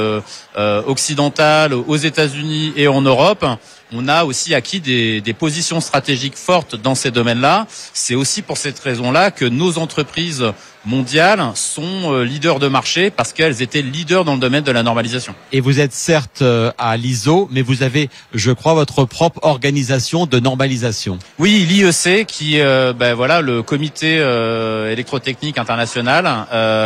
occidentale, aux États-Unis et en Europe, on a aussi acquis des positions stratégiques fortes dans ces domaines-là. C'est aussi pour cette raison-là que nos entreprises mondiales sont leaders de marché parce qu'elles étaient leaders dans le domaine de la normalisation. Et vous êtes certes à l'ISO, mais vous avez, je crois, votre propre organisation de normalisation. Oui, l'IEC, qui le comité électrotechnique international,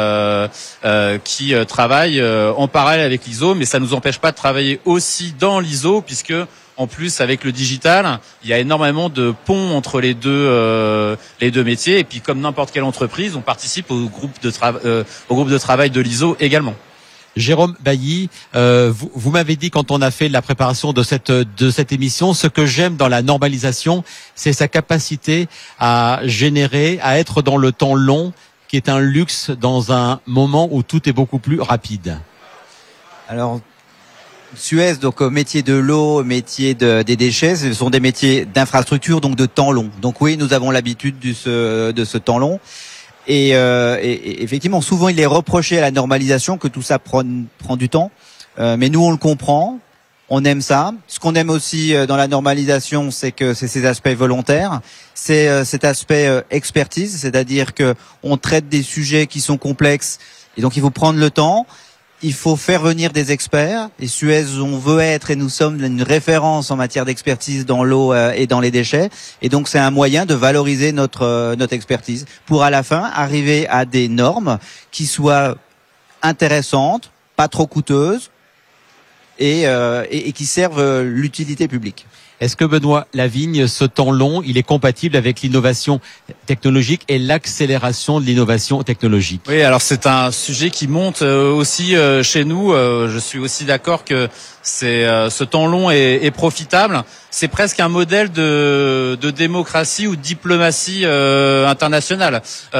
qui travaille en parallèle avec l'ISO, mais ça nous empêche pas de travailler aussi dans l'ISO, puisque en plus, avec le digital, il y a énormément de ponts entre les deux métiers. Et puis, comme n'importe quelle entreprise, on participe au groupe de travail de l'ISO également. Jérôme Bailly, vous m'avez dit quand on a fait la préparation de cette émission, ce que j'aime dans la normalisation, c'est sa capacité à générer, à être dans le temps long, qui est un luxe dans un moment où tout est beaucoup plus rapide. Alors, Suez, donc métier de l'eau, métier des déchets, ce sont des métiers d'infrastructure, donc de temps long. Donc oui, nous avons l'habitude de ce temps long. Et effectivement, souvent il est reproché à la normalisation que tout ça prend du temps. Mais nous, on le comprend, on aime ça. Ce qu'on aime aussi dans la normalisation, c'est que c'est ces aspects volontaires, c'est cet aspect expertise, c'est-à-dire que on traite des sujets qui sont complexes et donc il faut prendre le temps. Il faut faire venir des experts. Et Suez, on veut être et nous sommes une référence en matière d'expertise dans l'eau et dans les déchets. Et donc, c'est un moyen de valoriser notre expertise pour à la fin arriver à des normes qui soient intéressantes, pas trop coûteuses et qui servent l'utilité publique. Est-ce que Benoît Lavigne, ce temps long, il est compatible avec l'innovation technologique et l'accélération de l'innovation technologique? Oui, alors c'est un sujet qui monte aussi chez nous. Je suis aussi d'accord que ce temps long est profitable. C'est presque un modèle de démocratie ou de diplomatie internationale.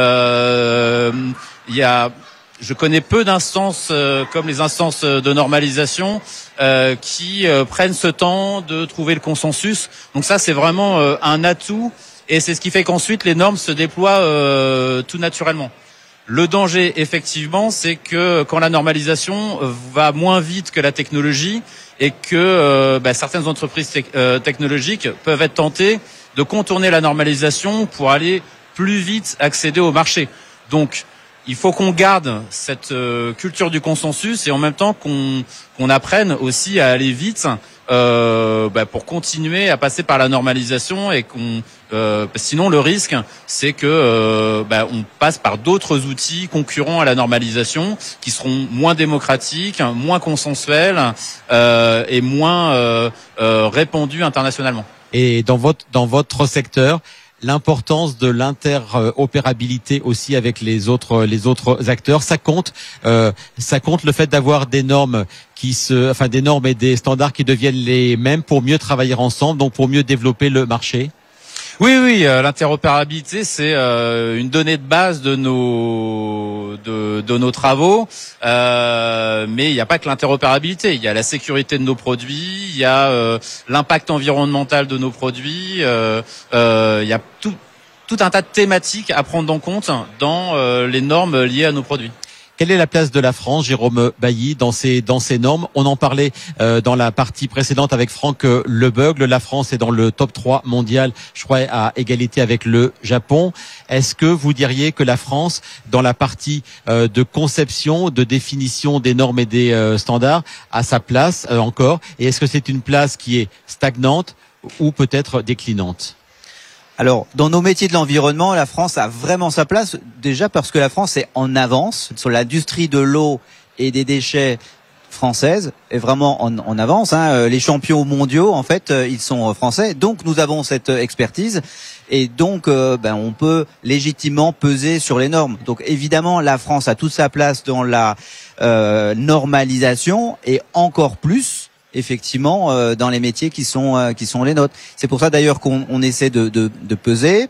Je connais peu d'instances comme les instances de normalisation qui prennent ce temps de trouver le consensus. Donc ça, c'est vraiment un atout et c'est ce qui fait qu'ensuite les normes se déploient tout naturellement. Le danger, effectivement, c'est que quand la normalisation va moins vite que la technologie et que certaines entreprises technologiques peuvent être tentées de contourner la normalisation pour aller plus vite accéder au marché. Donc, il faut qu'on garde cette culture du consensus et en même temps qu'on apprenne aussi à aller vite pour continuer à passer par la normalisation et sinon le risque c'est que on passe par d'autres outils concurrents à la normalisation qui seront moins démocratiques, moins consensuels et moins répandus internationalement. Et dans votre secteur, l'importance de l'interopérabilité aussi avec les autres acteurs, ça compte le fait d'avoir des normes des normes et des standards qui deviennent les mêmes pour mieux travailler ensemble, donc pour mieux développer le marché. Oui, l'interopérabilité c'est une donnée de base de nos travaux, mais il n'y a pas que l'interopérabilité, il y a la sécurité de nos produits, il y a l'impact environnemental de nos produits, il y a tout un tas de thématiques à prendre en compte dans les normes liées à nos produits. Quelle est la place de la France, Jérôme Bailly, dans ces normes? On en parlait dans la partie précédente avec Franck Lebeugle. La France est dans le top 3 mondial, je crois, à égalité avec le Japon. Est-ce que vous diriez que la France, dans la partie de conception, de définition des normes et des standards, a sa place encore? Et est-ce que c'est une place qui est stagnante ou peut-être déclinante? Alors, dans nos métiers de l'environnement, la France a vraiment sa place, déjà parce que la France est en avance sur l'industrie de l'eau et des déchets française, est vraiment en avance. Les champions mondiaux, en fait, ils sont français. Donc, nous avons cette expertise et donc, on peut légitimement peser sur les normes. Donc, évidemment, la France a toute sa place dans la normalisation et encore plus effectivement dans les métiers qui sont les nôtres. C'est pour ça d'ailleurs qu'on essaie de peser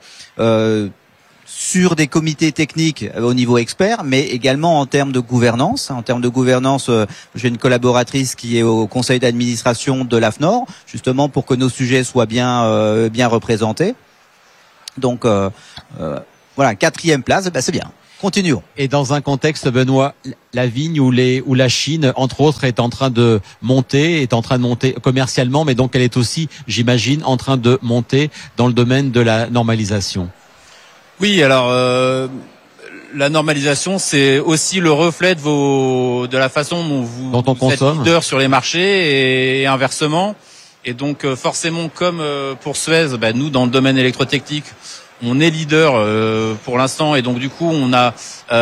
sur des comités techniques au niveau expert, mais également en termes de gouvernance. En termes de gouvernance, j'ai une collaboratrice qui est au conseil d'administration de l'AFNOR, justement pour que nos sujets soient bien représentés. Donc voilà, 4e place, c'est bien. Continuons. Et dans un contexte, Benoît, la vigne ou la Chine, entre autres, est en train de monter commercialement, mais donc elle est aussi, j'imagine, en train de monter dans le domaine de la normalisation. Oui, alors la normalisation, c'est aussi le reflet de la façon dont vous êtes leader sur les marchés et inversement. Et donc forcément, comme pour Suez, nous dans le domaine électrotechnique, on est leader pour l'instant, et donc du coup on a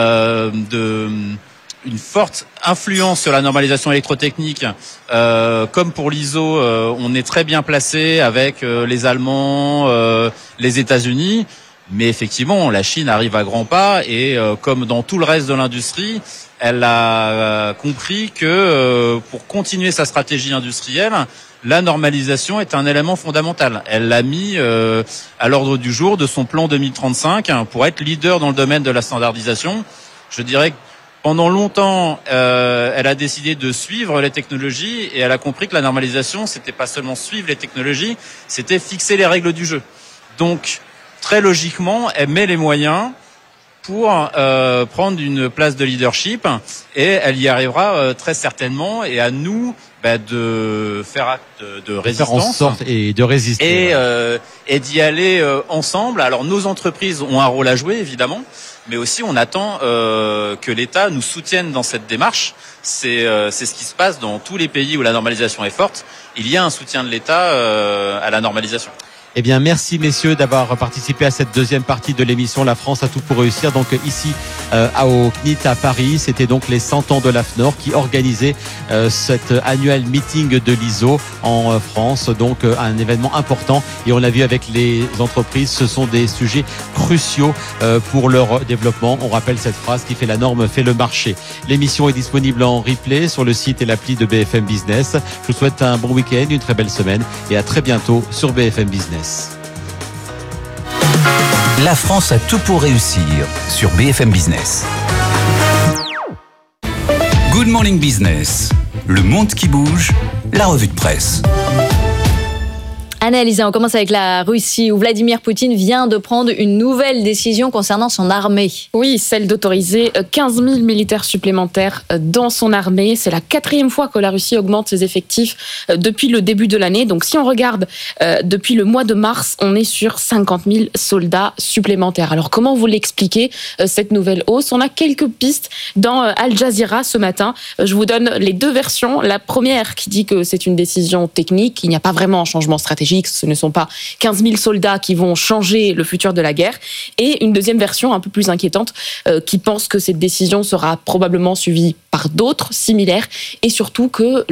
une forte influence sur la normalisation électrotechnique. Comme pour l'ISO, on est très bien placé avec les Allemands, les États-Unis. Mais effectivement, la Chine arrive à grands pas, et comme dans tout le reste de l'industrie, elle a compris que pour continuer sa stratégie industrielle, la normalisation est un élément fondamental. Elle l'a mis à l'ordre du jour de son plan 2035 pour être leader dans le domaine de la standardisation. Je dirais que pendant longtemps, elle a décidé de suivre les technologies, et elle a compris que la normalisation, c'était pas seulement suivre les technologies, c'était fixer les règles du jeu. Donc, très logiquement, elle met les moyens pour prendre une place de leadership, et elle y arrivera très certainement, et à nous de faire acte de résistance, faire en sorte et de résister, et d'y aller ensemble. Alors nos entreprises ont un rôle à jouer évidemment, mais aussi on attend que l'État nous soutienne dans cette démarche. C'est ce qui se passe dans tous les pays où la normalisation est forte. Il y a un soutien de l'État à la normalisation. Eh bien, merci messieurs d'avoir participé à cette deuxième partie de l'émission La France a tout pour réussir. Donc ici au CNIT à Paris, c'était donc les 100 ans de l'AFNOR qui organisaient cet annuel meeting de l'ISO en France. Donc un événement important, et on l'a vu avec les entreprises, ce sont des sujets cruciaux pour leur développement. On rappelle cette phrase qui fait la norme, fait le marché. L'émission est disponible en replay sur le site et l'appli de BFM Business. Je vous souhaite un bon week-end, une très belle semaine, et à très bientôt sur BFM Business. La France a tout pour réussir sur BFM Business. Good Morning Business, le monde qui bouge, la revue de presse. Annalisa, on commence avec la Russie, où Vladimir Poutine vient de prendre une nouvelle décision concernant son armée. Oui, celle d'autoriser 15 000 militaires supplémentaires dans son armée. C'est la 4e fois que la Russie augmente ses effectifs depuis le début de l'année. Donc si on regarde depuis le mois de mars, on est sur 50 000 soldats supplémentaires. Alors comment vous l'expliquez, cette nouvelle hausse? On a quelques pistes dans Al Jazeera ce matin. Je vous donne les deux versions. La première qui dit que c'est une décision technique, qu'il n'y a pas vraiment un changement stratégique. Ce ne sont pas 15 000 soldats qui vont changer le futur de la guerre. Et une deuxième version un peu plus inquiétante qui pense que cette décision sera probablement suivie par d'autres similaires, et surtout que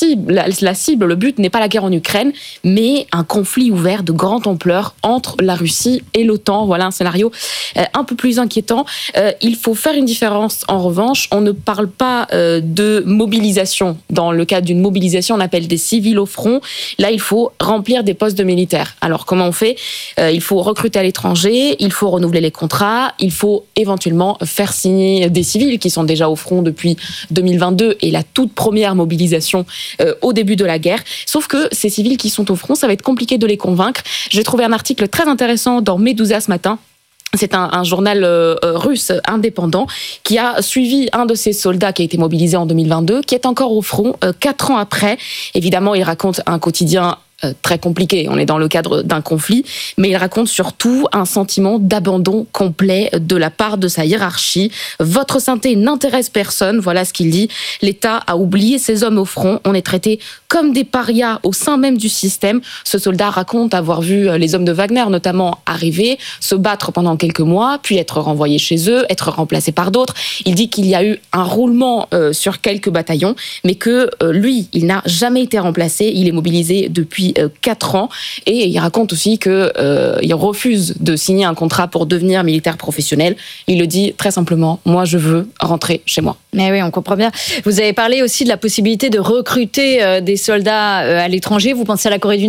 la cible, le but n'est pas la guerre en Ukraine, mais un conflit ouvert de grande ampleur entre la Russie et l'OTAN. Voilà un scénario un peu plus inquiétant. Il faut faire une différence en revanche. On ne parle pas de mobilisation. Dans le cadre d'une mobilisation, on appelle des civils au front. Là, il faut remplir des postes de militaires. Alors, comment on fait ? Il faut recruter à l'étranger, il faut renouveler les contrats, il faut éventuellement faire signer des civils qui sont déjà au front depuis 2022 et la toute première mobilisation au début de la guerre. Sauf que ces civils qui sont au front, ça va être compliqué de les convaincre. J'ai trouvé un article très intéressant dans Medusa ce matin. C'est un journal russe indépendant qui a suivi un de ces soldats qui a été mobilisé en 2022, qui est encore au front 4 ans après. Évidemment, il raconte un quotidien très compliqué. On est dans le cadre d'un conflit, mais il raconte surtout un sentiment d'abandon complet de la part de sa hiérarchie. Votre santé n'intéresse personne, voilà ce qu'il dit. L'État a oublié ses hommes au front. On est traités comme des parias au sein même du système. Ce soldat raconte avoir vu les hommes de Wagner notamment arriver, se battre pendant quelques mois, puis être renvoyés chez eux, être remplacés par d'autres. Il dit qu'il y a eu un roulement sur quelques bataillons, mais que lui, il n'a jamais été remplacé. Il est mobilisé depuis 4 ans, et il raconte aussi qu'il refuse de signer un contrat pour devenir militaire professionnel. Il le dit très simplement, moi je veux rentrer chez moi. Mais oui, on comprend bien. Vous avez parlé aussi de la possibilité de recruter des soldats à l'étranger. Vous pensez à la Corée du Nord ?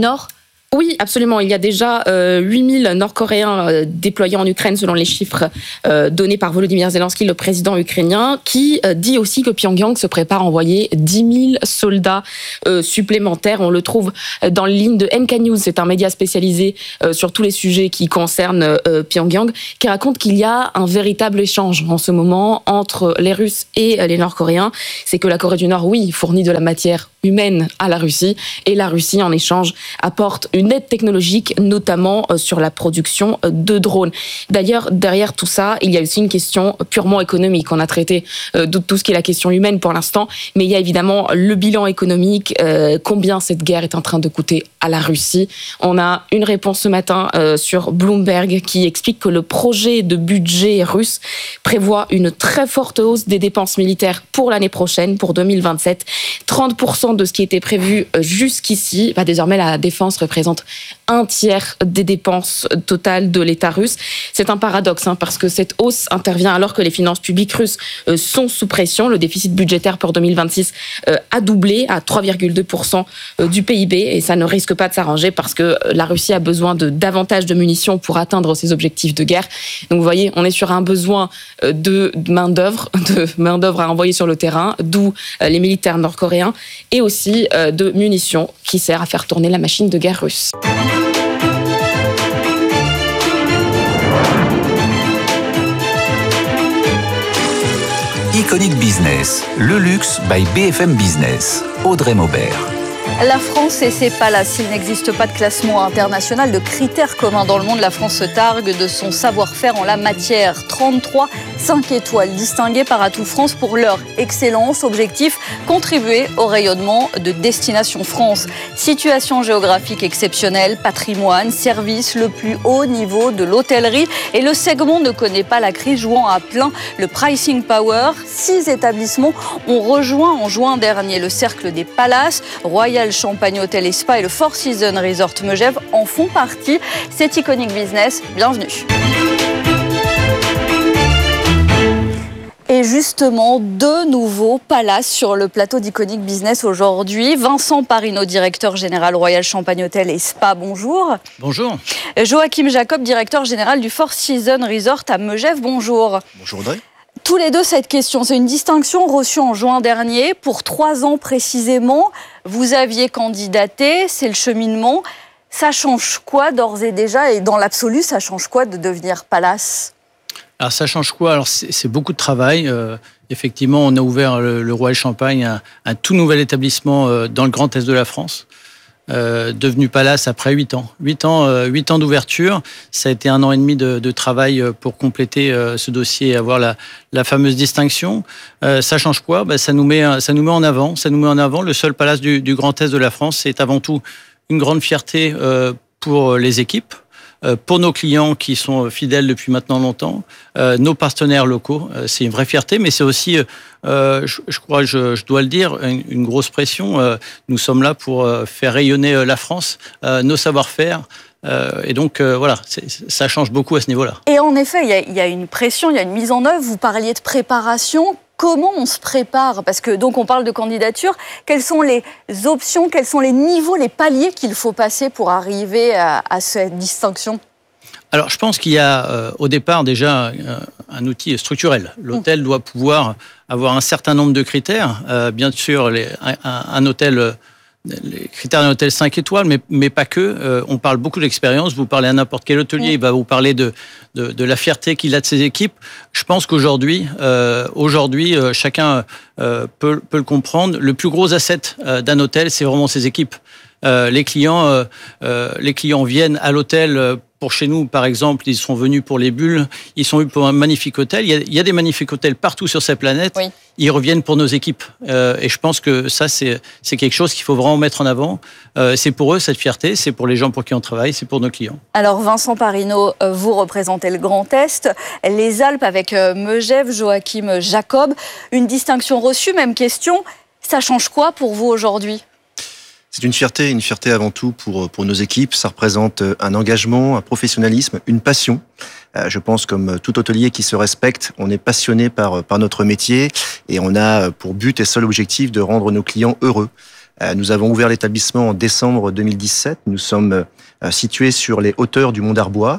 Oui, absolument. Il y a déjà 8000 Nord-Coréens déployés en Ukraine selon les chiffres donnés par Volodymyr Zelensky, le président ukrainien, qui dit aussi que Pyongyang se prépare à envoyer 10 000 soldats supplémentaires. On le trouve dans les lignes de NK News, c'est un média spécialisé sur tous les sujets qui concernent Pyongyang, qui raconte qu'il y a un véritable échange en ce moment entre les Russes et les Nord-Coréens. C'est que la Corée du Nord, oui, fournit de la matière humaine à la Russie, et la Russie, en échange, apporte une aide technologique, notamment sur la production de drones. D'ailleurs, derrière tout ça, il y a aussi une question purement économique. On a traité de tout ce qui est la question humaine pour l'instant, mais il y a évidemment le bilan économique, combien cette guerre est en train de coûter à la Russie. On a une réponse ce matin sur Bloomberg qui explique que le projet de budget russe prévoit une très forte hausse des dépenses militaires pour l'année prochaine, pour 2027. 30% de ce qui était prévu jusqu'ici. Désormais, la défense représente un tiers des dépenses totales de l'État russe. C'est un paradoxe, parce que cette hausse intervient alors que les finances publiques russes sont sous pression. Le déficit budgétaire pour 2026 a doublé à 3,2% du PIB, et ça ne risque pas de s'arranger parce que la Russie a besoin de davantage de munitions pour atteindre ses objectifs de guerre. Donc vous voyez, on est sur un besoin de main-d'œuvre à envoyer sur le terrain, d'où les militaires nord-coréens, et aussi de munitions qui sert à faire tourner la machine de guerre russe. Iconic Business, le luxe by BFM Business. Audrey Maubert. La France et ses palaces, il n'existe pas de classement international de critères communs dans le monde. La France se targue de son savoir-faire en la matière. 33 5 étoiles distinguées par Atout France pour leur excellence. Objectif, contribuer au rayonnement de Destination France. Situation géographique exceptionnelle, patrimoine, service, le plus haut niveau de l'hôtellerie. Et le segment ne connaît pas la crise, jouant à plein le pricing power. 6 établissements ont rejoint en juin dernier le cercle des palaces. Royal Champagne Hôtel et Spa et le Four Seasons Resort Megève en font partie. C'est Iconic Business, bienvenue. Et justement, 2 nouveaux palaces sur le plateau d'Iconic Business aujourd'hui. Vincent Parino, directeur général Royal Champagne Hôtel et Spa, bonjour. Bonjour. Joachim Jacob, directeur général du Four Seasons Resort à Megève, bonjour. Bonjour Audrey. Tous les deux, cette question, c'est une distinction reçue en juin dernier pour 3 ans précisément. Vous aviez candidaté, c'est le cheminement. Ça change quoi d'ores et déjà, et dans l'absolu, ça change quoi de devenir palace ? Alors ça change quoi ? Alors c'est beaucoup de travail. Effectivement, on a ouvert le Royal Champagne, un tout nouvel établissement dans le Grand Est de la France. Devenu palace après 8 ans. 8 ans d'ouverture. Ça a été 1 an et demi de travail pour compléter ce dossier et avoir la fameuse distinction. Ça change quoi ? Ça nous met en avant. Ça nous met en avant. Le seul palace du Grand Est de la France, c'est avant tout une grande fierté pour les équipes, pour nos clients qui sont fidèles depuis maintenant longtemps, nos partenaires locaux. C'est une vraie fierté, mais c'est aussi, je crois, je dois le dire, une grosse pression. Nous sommes là pour faire rayonner la France, nos savoir-faire. Et donc, voilà, ça change beaucoup à ce niveau-là. Et en effet, il y a une pression, il y a une mise en œuvre. Vous parliez de préparation. Comment on se prépare ? Parce que donc on parle de candidature. Quelles sont les options, quels sont les niveaux, les paliers qu'il faut passer pour arriver à cette distinction ? Alors, je pense qu'il y a au départ déjà un outil structurel. L'hôtel doit pouvoir avoir un certain nombre de critères. Bien sûr, un hôtel, les critères d'un hôtel 5 étoiles, mais pas que. On parle beaucoup d'expérience. Vous parlez à n'importe quel hôtelier, il va vous parler de la fierté qu'il a de ses équipes. Je pense qu'aujourd'hui, chacun peut le comprendre. Le plus gros asset d'un hôtel, c'est vraiment ses équipes. Les clients viennent à l'hôtel. Pour chez nous, par exemple, ils sont venus pour les bulles, ils sont venus pour un magnifique hôtel. Il y a des magnifiques hôtels partout sur cette planète. Oui. Ils reviennent pour nos équipes. Et je pense que ça, c'est quelque chose qu'il faut vraiment mettre en avant. C'est pour eux, cette fierté. C'est pour les gens pour qui on travaille. C'est pour nos clients. Alors, Vincent Parino, vous représentez le Grand Est, les Alpes avec Megève, Joachim Jacob. Une distinction reçue, même question. Ça change quoi pour vous aujourd'hui ? C'est une fierté avant tout pour nos équipes. Ça représente un engagement, un professionnalisme, une passion. Je pense comme tout hôtelier qui se respecte, on est passionné par notre métier et on a pour but et seul objectif de rendre nos clients heureux. Nous avons ouvert l'établissement en décembre 2017. Nous sommes situés sur les hauteurs du Mont d'Arbois,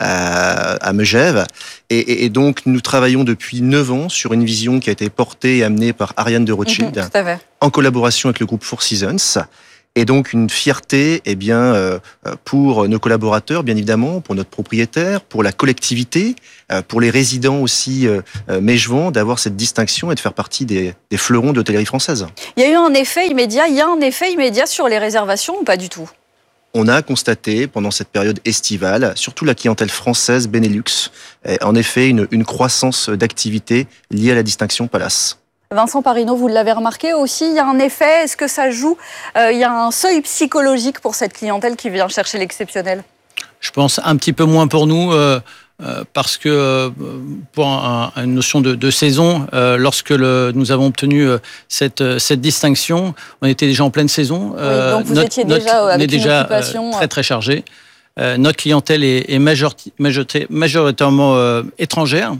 à Megève. Et donc, nous travaillons depuis 9 ans sur une vision qui a été portée et amenée par Ariane de Rothschild, en collaboration avec le groupe Four Seasons. Et donc une fierté, pour nos collaborateurs, bien évidemment, pour notre propriétaire, pour la collectivité, pour les résidents aussi méjevans, d'avoir cette distinction et de faire partie des fleurons de l'hôtellerie française. Il y a eu un effet immédiat sur les réservations ou pas du tout ? On a constaté pendant cette période estivale, surtout la clientèle française Benelux, en effet une croissance d'activité liée à la distinction Palace. Vincent Parino, vous l'avez remarqué aussi, il y a un effet, est-ce que ça joue ? Il y a un seuil psychologique pour cette clientèle qui vient chercher l'exceptionnel ? Je pense un petit peu moins pour nous, parce que pour une notion de saison, lorsque nous avons obtenu cette distinction, on était déjà en pleine saison. Oui, donc vous étiez déjà avec une occupation très très chargée. Notre clientèle est majoritairement étrangère.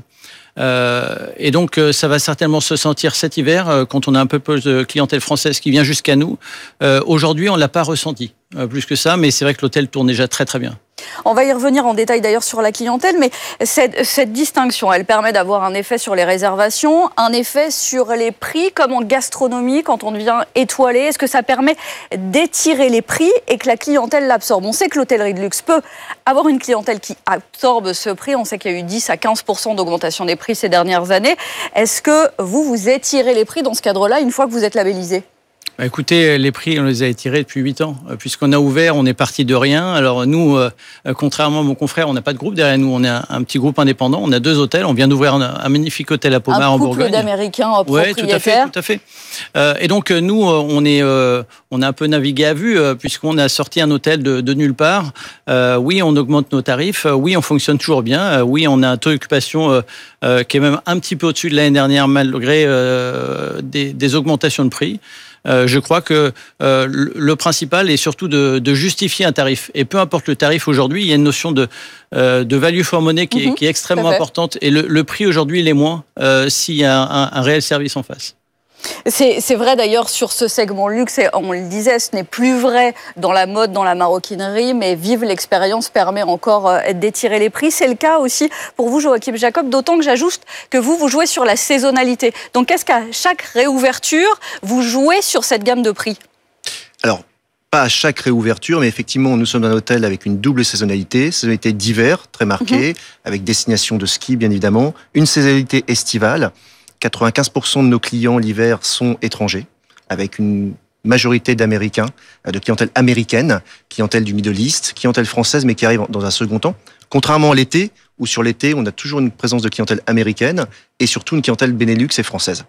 Et donc, ça va certainement se sentir cet hiver quand on a un peu plus de clientèle française qui vient jusqu'à nous. Aujourd'hui, on l'a pas ressenti plus que ça, mais c'est vrai que l'hôtel tourne déjà très très bien. On va y revenir en détail d'ailleurs sur la clientèle, mais cette distinction, elle permet d'avoir un effet sur les réservations, un effet sur les prix, comme en gastronomie, quand on devient étoilé. Est-ce que ça permet d'étirer les prix et que la clientèle l'absorbe ? On sait que l'hôtellerie de luxe peut avoir une clientèle qui absorbe ce prix. On sait qu'il y a eu 10 à 15% d'augmentation des prix ces dernières années. Est-ce que vous étirez les prix dans ce cadre-là une fois que vous êtes labellisé ? Écoutez, les prix, on les a étirés depuis 8 ans. Puisqu'on a ouvert, on est parti de rien. Alors nous, contrairement à mon confrère, on n'a pas de groupe derrière nous. On est un petit groupe indépendant. On a 2 hôtels. On vient d'ouvrir un magnifique hôtel à Pommard en Bourgogne. Un couple d'Américains propriétaires. Oui, tout à fait. Et donc nous, on a un peu navigué à vue puisqu'on a sorti un hôtel de nulle part. Oui, on augmente nos tarifs. Oui, on fonctionne toujours bien. Oui, on a un taux d'occupation qui est même un petit peu au-dessus de l'année dernière malgré des augmentations de prix. Je crois que le principal est surtout de justifier un tarif. Et peu importe le tarif aujourd'hui, il y a une notion de value for money qui est extrêmement importante. Et le prix aujourd'hui, il est moins s'il y a un réel service en face. C'est vrai d'ailleurs sur ce segment luxe, et on le disait, ce n'est plus vrai dans la mode, dans la maroquinerie, mais vivre l'expérience permet encore d'étirer les prix. C'est le cas aussi pour vous, Joachim Jacob, d'autant que j'ajoute que vous jouez sur la saisonnalité. Donc est-ce qu'à chaque réouverture, vous jouez sur cette gamme de prix ? Alors, pas à chaque réouverture, mais effectivement, nous sommes un hôtel avec une double saisonnalité d'hiver très marquée, avec destination de ski bien évidemment, une saisonnalité estivale. 95% de nos clients l'hiver sont étrangers, avec une majorité d'Américains, de clientèle américaine, clientèle du Middle East, clientèle française, mais qui arrive dans un second temps. Contrairement à l'été, où sur l'été, on a toujours une présence de clientèle américaine et surtout une clientèle Benelux et française.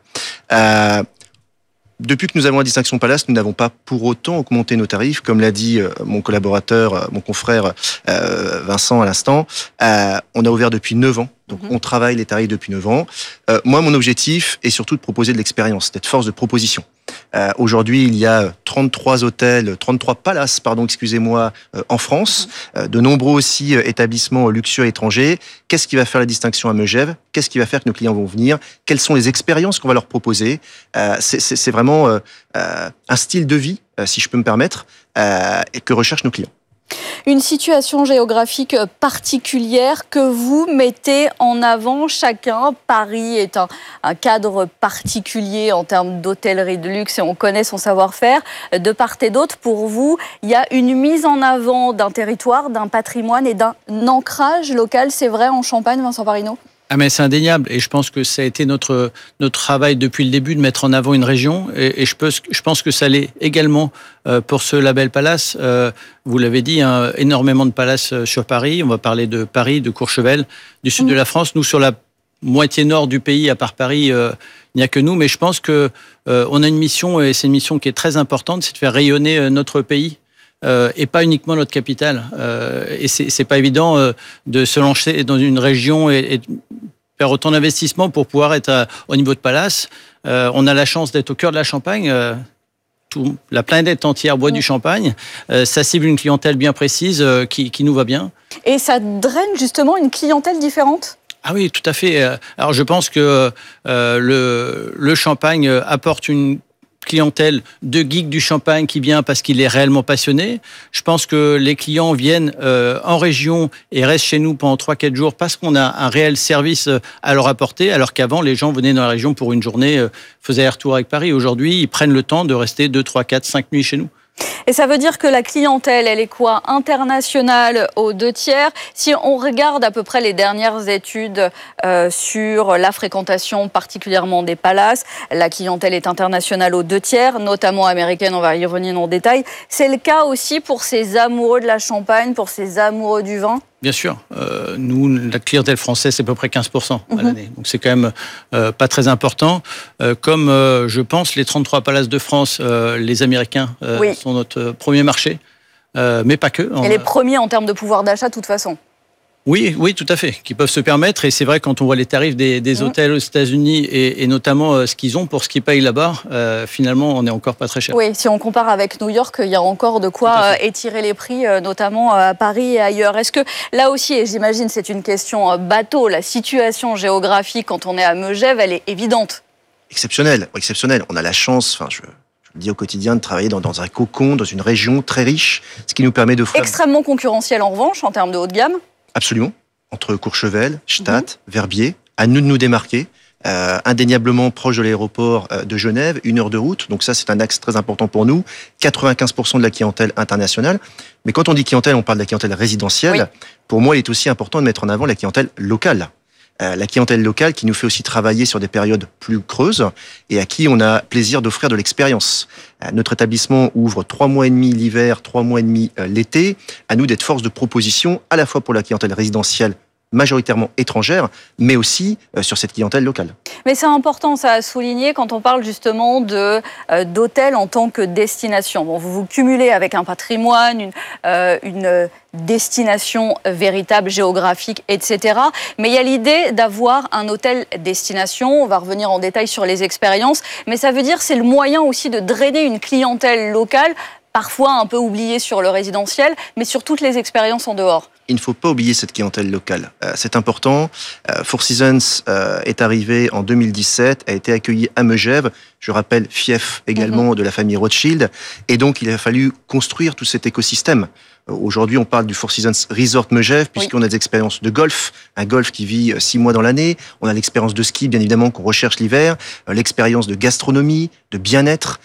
Depuis que nous avons la distinction Palace, nous n'avons pas pour autant augmenté nos tarifs. Comme l'a dit mon collaborateur, mon confrère Vincent à l'instant, on a ouvert depuis 9 ans. Donc on travaille les tarifs depuis 9 ans. Moi, mon objectif est surtout de proposer de l'expérience, d'être force de proposition. Aujourd'hui, il y a 33 palaces, en France, de nombreux aussi établissements luxueux étrangers. Qu'est-ce qui va faire la distinction à Megève ? Qu'est-ce qui va faire que nos clients vont venir ? Quelles sont les expériences qu'on va leur proposer ? C'est vraiment un style de vie, si je peux me permettre, et que recherchent nos clients. Une situation géographique particulière que vous mettez en avant chacun. Paris est un cadre particulier en termes d'hôtellerie de luxe et on connaît son savoir-faire. De part et d'autre, pour vous, il y a une mise en avant d'un territoire, d'un patrimoine et d'un ancrage local. C'est vrai en Champagne, Vincent Parino ? Ah mais c'est indéniable et je pense que ça a été notre travail depuis le début de mettre en avant une région et je pense que ça l'est également pour ce label Palace. Vous l'avez dit, hein, énormément de palaces sur Paris. On va parler de Paris, de Courchevel, du sud de la France. Nous, sur la moitié nord du pays, à part Paris, il n'y a que nous. Mais je pense que on a une mission et c'est une mission qui est très importante, c'est de faire rayonner notre pays. Et pas uniquement notre capitale. Et c'est pas évident de se lancer dans une région et faire autant d'investissements pour pouvoir être au niveau de Palace. On a la chance d'être au cœur de la Champagne. La planète entière boit du champagne. Ça cible une clientèle bien précise qui nous va bien. Et ça draine justement une clientèle différente ? Ah oui, tout à fait. Alors je pense que le champagne apporte une clientèle de geek du champagne qui vient parce qu'il est réellement passionné. Je pense que les clients viennent en région et restent chez nous pendant 3-4 jours parce qu'on a un réel service à leur apporter, alors qu'avant, les gens venaient dans la région pour une journée, faisaient un retour avec Paris. Aujourd'hui, ils prennent le temps de rester 2, 3, 4, 5 nuits chez nous. Et ça veut dire que la clientèle, elle est quoi? Internationale aux 2/3. Si on regarde à peu près les dernières études sur la fréquentation particulièrement des palaces, la clientèle est internationale aux 2/3, notamment américaine, on va y revenir en détail. C'est le cas aussi pour ces amoureux de la Champagne, pour ces amoureux du vin? Bien sûr. Nous, la clientèle française, c'est à peu près 15% à l'année. Donc, c'est quand même pas très important. Comme, je pense, les 33 palaces de France, les Américains sont notre premier marché. Mais pas que. Et les premiers en termes de pouvoir d'achat, de toute façon. Oui, tout à fait, qui peuvent se permettre. Et c'est vrai, quand on voit les tarifs des hôtels aux États-Unis et notamment ce qu'ils ont pour ce qu'ils payent là-bas, finalement, on n'est encore pas très cher. Oui, si on compare avec New York, il y a encore de quoi étirer les prix, notamment à Paris et ailleurs. Est-ce que là aussi, et j'imagine c'est une question bateau, la situation géographique quand on est à Megève, elle est évidente? Exceptionnelle. On a la chance, je le dis au quotidien, de travailler dans un cocon, dans une région très riche, ce qui nous permet d'offrir... Extrêmement concurrentiel en revanche, en termes de haut de gamme? Absolument. Entre Courchevel, Stade, Verbier, à nous de nous démarquer. Indéniablement proche de l'aéroport de Genève, 1 heure de route. Donc ça, c'est un axe très important pour nous. 95% de la clientèle internationale. Mais quand on dit clientèle, on parle de la clientèle résidentielle. Oui. Pour moi, il est aussi important de mettre en avant la clientèle locale. La clientèle locale qui nous fait aussi travailler sur des périodes plus creuses et à qui on a plaisir d'offrir de l'expérience. Notre établissement ouvre 3 mois et demi l'hiver, 3 mois et demi l'été. À nous d'être force de proposition à la fois pour la clientèle résidentielle majoritairement étrangère, mais aussi sur cette clientèle locale. Mais c'est important, ça à souligner quand on parle justement d'hôtels en tant que destination. Bon, vous cumulez avec un patrimoine, une destination véritable, géographique, etc. Mais il y a l'idée d'avoir un hôtel destination. On va revenir en détail sur les expériences. Mais ça veut dire c'est le moyen aussi de drainer une clientèle locale, parfois un peu oubliée sur le résidentiel, mais sur toutes les expériences en dehors. Il ne faut pas oublier cette clientèle locale. C'est important. Four Seasons est arrivé en 2017, a été accueilli à Megève. Je rappelle, fief également de la famille Rothschild. Et donc, il a fallu construire tout cet écosystème. Aujourd'hui, on parle du Four Seasons Resort Megève, puisqu'on a des expériences de golf, un golf qui vit 6 mois dans l'année. On a l'expérience de ski, bien évidemment, qu'on recherche l'hiver, l'expérience de gastronomie, de bien-être.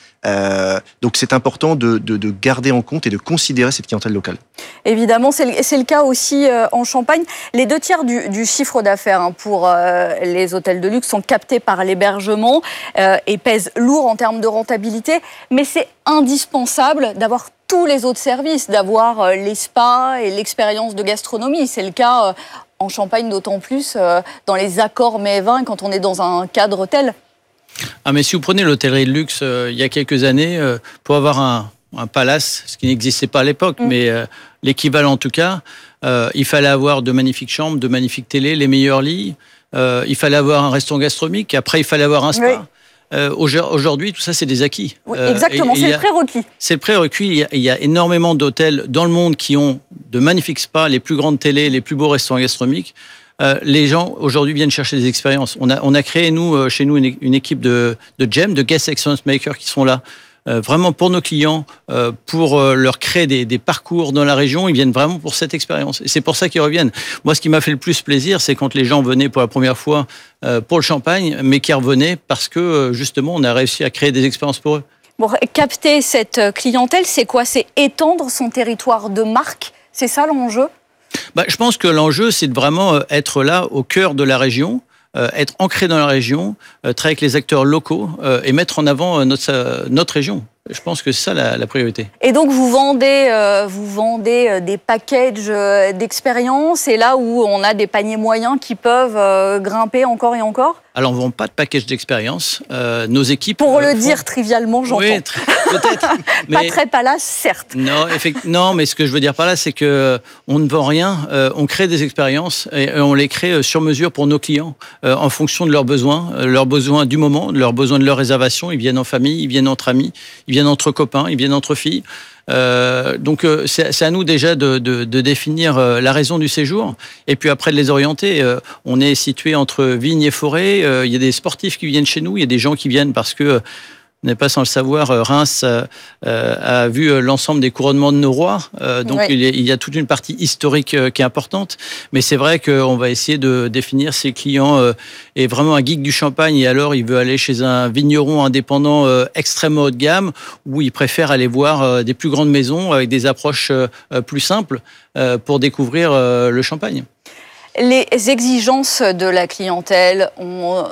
Donc, c'est important de garder en compte et de considérer cette clientèle locale. Évidemment, c'est le cas aussi en Champagne. Les 2/3 du chiffre d'affaires pour les hôtels de luxe sont captés par l'hébergement et pèsent lourd en termes de rentabilité. Mais c'est indispensable d'avoir tous les autres services, d'avoir les spas et l'expérience de gastronomie. C'est le cas en Champagne, d'autant plus dans les accords mets-vins quand on est dans un cadre hôtel. Ah, mais si vous prenez l'hôtellerie de luxe, il y a quelques années, pour avoir un palace, ce qui n'existait pas à l'époque, mais l'équivalent en tout cas, il fallait avoir de magnifiques chambres, de magnifiques télés, les meilleurs lits, il fallait avoir un restaurant gastronomique, après il fallait avoir un spa. Oui. Aujourd'hui, tout ça, c'est des acquis. Oui, exactement, c'est le prérequis. C'est le prérequis. Il y a énormément d'hôtels dans le monde qui ont de magnifiques spas, les plus grandes télés, les plus beaux restaurants gastronomiques. Les gens, aujourd'hui, viennent chercher des expériences. On a créé, chez nous, une équipe de GEM, de Guest Experience Makers, qui sont là vraiment pour nos clients, pour leur créer des parcours dans la région. Ils viennent vraiment pour cette expérience. Et c'est pour ça qu'ils reviennent. Moi, ce qui m'a fait le plus plaisir, c'est quand les gens venaient pour la première fois pour le Champagne, mais qui revenaient parce que, justement, on a réussi à créer des expériences pour eux. Bon, capter cette clientèle, c'est quoi? C'est étendre son territoire de marque? C'est ça l'enjeu? Je pense que l'enjeu, c'est de vraiment être là au cœur de la région, être ancré dans la région, travailler avec les acteurs locaux et mettre en avant notre région. Je pense que c'est ça la priorité. Et donc vous vendez des packages d'expérience, et là où on a des paniers moyens qui peuvent grimper encore et encore? Alors on ne vend pas de package d'expérience. Nos équipes... Pour le dire trivialement, j'entends. Oui, peut-être. Mais... Pas très palace, certes. Non, mais ce que je veux dire par là, c'est que on ne vend rien. On crée des expériences et on les crée sur mesure pour nos clients, en fonction de leurs besoins du moment, leurs besoins de leur réservation. Ils viennent en famille, ils viennent entre amis, ils viennent entre copains, ils viennent entre filles. Donc c'est à nous déjà de définir la raison du séjour et puis après de les orienter. On est situé entre vignes et forêts. Il y a des sportifs qui viennent chez nous, il y a des gens qui viennent parce que n'êtes pas sans le savoir, Reims a vu l'ensemble des couronnements de nos rois. Donc il y a toute une partie historique qui est importante. Mais c'est vrai qu'on va essayer de définir si le client est vraiment un geek du champagne et alors il veut aller chez un vigneron indépendant extrêmement haut de gamme ou il préfère aller voir des plus grandes maisons avec des approches plus simples pour découvrir le champagne. Les exigences de la clientèle ont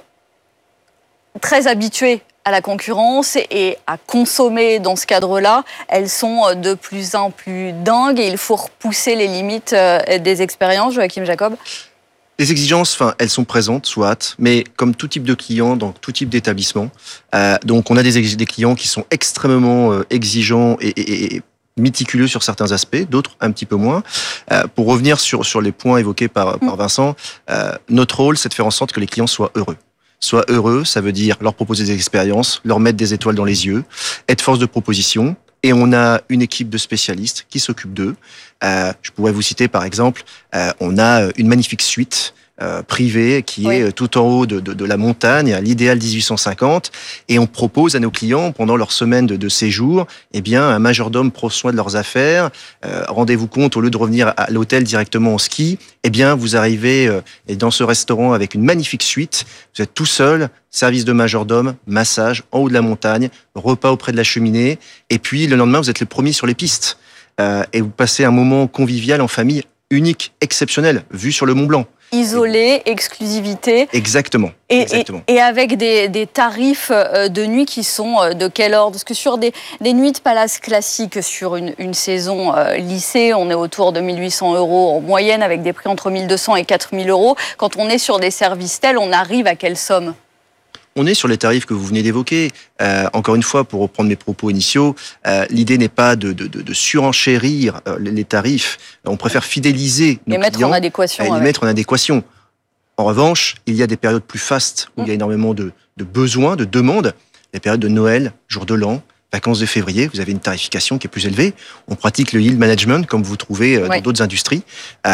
très habitué à la concurrence et à consommer dans ce cadre-là. Elles sont de plus en plus dingues et il faut repousser les limites des expériences. Joachim Jacob. Les exigences, elles sont présentes, soit, mais comme tout type de client, dans tout type d'établissement. Donc, on a des clients qui sont extrêmement exigeants et méticuleux sur certains aspects, d'autres un petit peu moins. Pour revenir sur les points évoqués par Vincent, notre rôle, c'est de faire en sorte que les clients soient heureux. Soient heureux, ça veut dire leur proposer des expériences, leur mettre des étoiles dans les yeux, être force de proposition. Et on a une équipe de spécialistes qui s'occupe d'eux. Je pourrais vous citer par exemple, on a une magnifique suite privée qui est tout en haut de la montagne, à l'idéal 1850. Et on propose à nos clients, pendant leur semaine de séjour, un majordome prend soin de leurs affaires. Rendez-vous compte, au lieu de revenir à l'hôtel directement en ski, vous arrivez dans ce restaurant avec une magnifique suite. Vous êtes tout seul, service de majordome, massage en haut de la montagne, repas auprès de la cheminée. Et puis le lendemain, vous êtes le premier sur les pistes. Et vous passez un moment convivial en famille unique, exceptionnel, vu sur le Mont Blanc. Isolé, exclusivité. Exactement. Et avec des tarifs de nuit qui sont de quel ordre? Parce que sur des nuits de palace classiques sur une saison lycée, on est autour de 1 800 € en moyenne avec des prix entre 1 200 et 4 000 €. Quand on est sur des services tels, on arrive à quelle somme? On est sur les tarifs que vous venez d'évoquer. Encore une fois, pour reprendre mes propos initiaux, l'idée n'est pas de surenchérir les tarifs. On préfère fidéliser nos clients mettre en adéquation, et les mettre en adéquation. En revanche, il y a des périodes plus fastes où il y a énormément de besoins, de demandes. Les périodes de Noël, jour de l'an, vacances de février, vous avez une tarification qui est plus élevée. On pratique le yield management comme vous trouvez dans d'autres industries.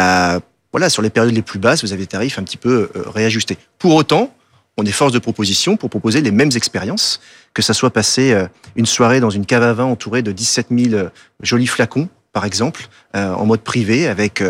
Sur les périodes les plus basses, vous avez des tarifs un petit peu réajustés. Pour autant, on est force de proposition pour proposer les mêmes expériences, que ça soit passer une soirée dans une cave à vin entourée de 17 000 jolis flacons, par exemple, en mode privé, avec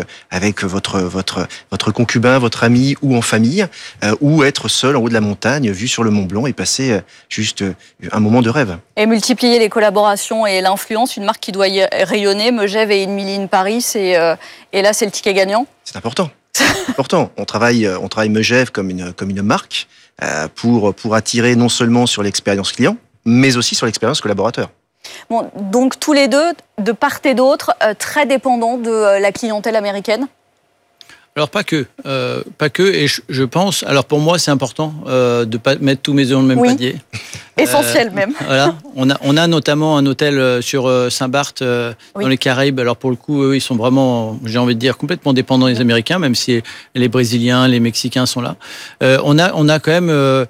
votre concubin, votre ami ou en famille, ou être seul en haut de la montagne, vu sur le Mont Blanc et passer juste un moment de rêve. Et multiplier les collaborations et l'influence, une marque qui doit y rayonner, Megève et Inmiline Paris, et là c'est le ticket gagnant. C'est important. C'est important. On travaille Megève comme une marque pour attirer non seulement sur l'expérience client, mais aussi sur l'expérience collaborateur. Bon, donc tous les deux, de part et d'autre, très dépendants de la clientèle américaine? Alors pas que, et je pense, alors pour moi c'est important de pas mettre tous mes œufs dans le même panier. Essentiel même. Voilà, on a notamment un hôtel sur Saint-Barth dans les Caraïbes. Alors pour le coup, eux, ils sont vraiment, j'ai envie de dire, complètement dépendants des Américains, même si les Brésiliens, les Mexicains sont là. On a quand même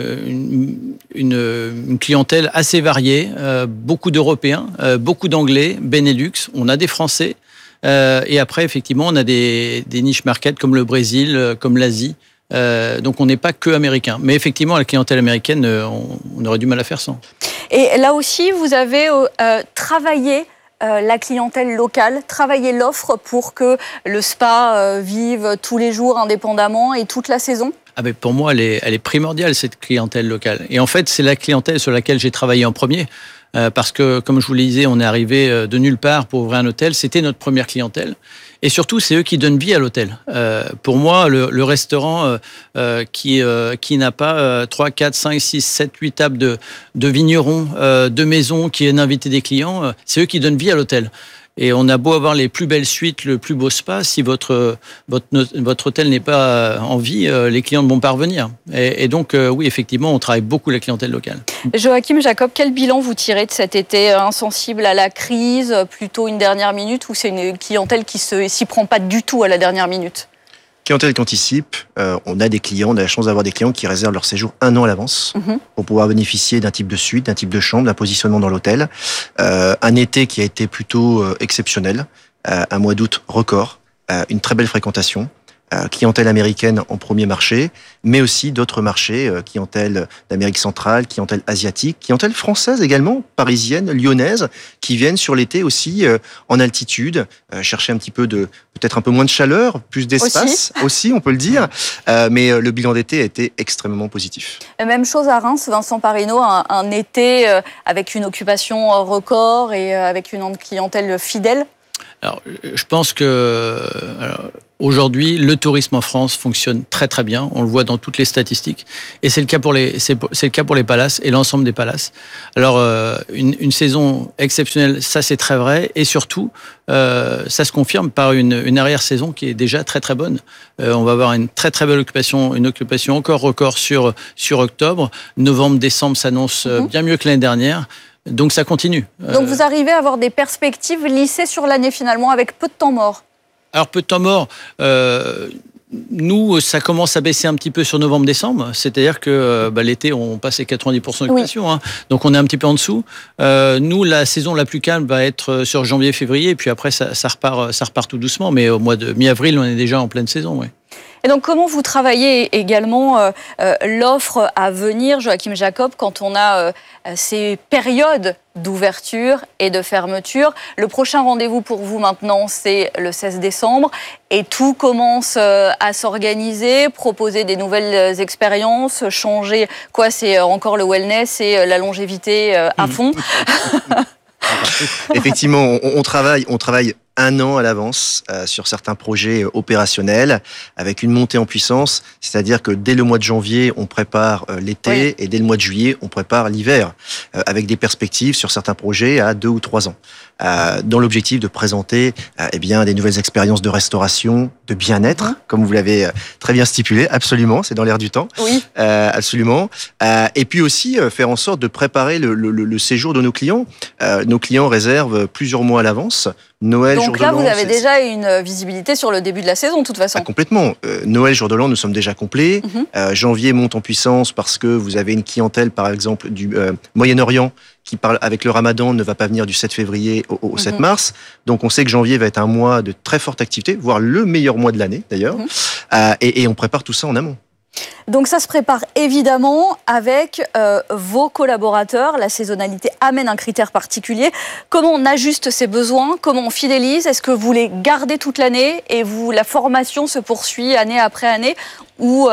une clientèle assez variée, beaucoup d'Européens, beaucoup d'Anglais, Benelux. On a des Français. Et après, effectivement, on a des niches markets comme le Brésil, comme l'Asie. Donc, on n'est pas que américain. Mais effectivement, la clientèle américaine, on aurait du mal à faire sans. Et là aussi, vous avez travaillé la clientèle locale, travaillé l'offre pour que le spa vive tous les jours indépendamment et toute la saison? Pour moi, elle est primordiale, cette clientèle locale. Et en fait, c'est la clientèle sur laquelle j'ai travaillé en premier. Parce que, comme je vous le disais, on est arrivé de nulle part pour ouvrir un hôtel. C'était notre première clientèle. Et surtout, c'est eux qui donnent vie à l'hôtel. Pour moi, le restaurant qui n'a pas 3, 4, 5, 6, 7, 8 tables de vignerons, de maisons qui viennent inviter des clients, c'est eux qui donnent vie à l'hôtel. Et on a beau avoir les plus belles suites, le plus beau spa, si votre hôtel n'est pas en vie, les clients ne vont pas revenir. Et donc, oui, effectivement, on travaille beaucoup la clientèle locale. Joachim Jacob, quel bilan vous tirez de cet été? Insensible à la crise, plutôt une dernière minute, ou c'est une clientèle qui s'y prend pas du tout à la dernière minute? Clientèle qui anticipe, on a la chance d'avoir des clients qui réservent leur séjour 1 an à l'avance pour pouvoir bénéficier d'un type de suite, d'un type de chambre, d'un positionnement dans l'hôtel. Un été qui a été plutôt exceptionnel, un mois d'août record, une très belle fréquentation. clientèle américaine en premier marché, mais aussi d'autres marchés, clientèle d'Amérique centrale, clientèle asiatique, clientèle française également, parisienne, lyonnaise, qui viennent sur l'été aussi en altitude, chercher un petit peu peut-être un peu moins de chaleur, plus d'espace aussi on peut le dire, mais le bilan d'été a été extrêmement positif. Même chose à Reims, Vincent Parino, un été avec une occupation record et avec une clientèle fidèle. Alors, je pense que aujourd'hui, le tourisme en France fonctionne très très bien. On le voit dans toutes les statistiques, et c'est le cas pour les palaces et l'ensemble des palaces. Alors, une saison exceptionnelle, ça c'est très vrai, et surtout, ça se confirme par une arrière-saison qui est déjà très très bonne. On va avoir une très très belle occupation, une occupation encore record sur octobre. Novembre, décembre s'annonce bien mieux que l'année dernière. Donc ça continue. Donc vous arrivez à avoir des perspectives lissées sur l'année finalement, avec peu de temps mort. Alors peu de temps mort, nous ça commence à baisser un petit peu sur novembre-décembre, c'est-à-dire que l'été on passe les 90% d'occupation, hein, donc on est un petit peu en dessous. Nous la saison la plus calme va être sur janvier-février, et puis après ça repart tout doucement, mais au mois de mi-avril on est déjà en pleine saison. Ouais. Et donc, comment vous travaillez également l'offre à venir, Joachim Jacob, quand on a ces périodes d'ouverture et de fermeture? Le prochain rendez-vous pour vous maintenant, c'est le 16 décembre. Et tout commence à s'organiser, proposer des nouvelles expériences, changer. Quoi, c'est encore le wellness et la longévité à fond. Effectivement, on travaille un an à l'avance sur certains projets opérationnels, avec une montée en puissance, c'est-à-dire que dès le mois de janvier, on prépare l'été, et dès le mois de juillet, on prépare l'hiver, avec des perspectives sur certains projets à 2 ou 3 ans, dans l'objectif de présenter des nouvelles expériences de restauration, de bien-être, comme vous l'avez très bien stipulé, absolument, c'est dans l'air du temps, absolument, et puis aussi faire en sorte de préparer le séjour de nos clients. Nos clients réservent plusieurs mois à l'avance. Noël, donc là, vous avez déjà une visibilité sur le début de la saison, de toute façon. Complètement. Noël, jour de l'an, nous sommes déjà complets. Janvier monte en puissance parce que vous avez une clientèle, par exemple, du Moyen-Orient qui parle avec le Ramadan, ne va pas venir du 7 février au 7 mars. Donc on sait que janvier va être un mois de très forte activité, voire le meilleur mois de l'année d'ailleurs. Et on prépare tout ça en amont. Donc ça se prépare évidemment avec vos collaborateurs. La saisonnalité amène un critère particulier. Comment on ajuste ses besoins? Comment on fidélise? Est-ce que vous les gardez toute l'année et la formation se poursuit année après année, ou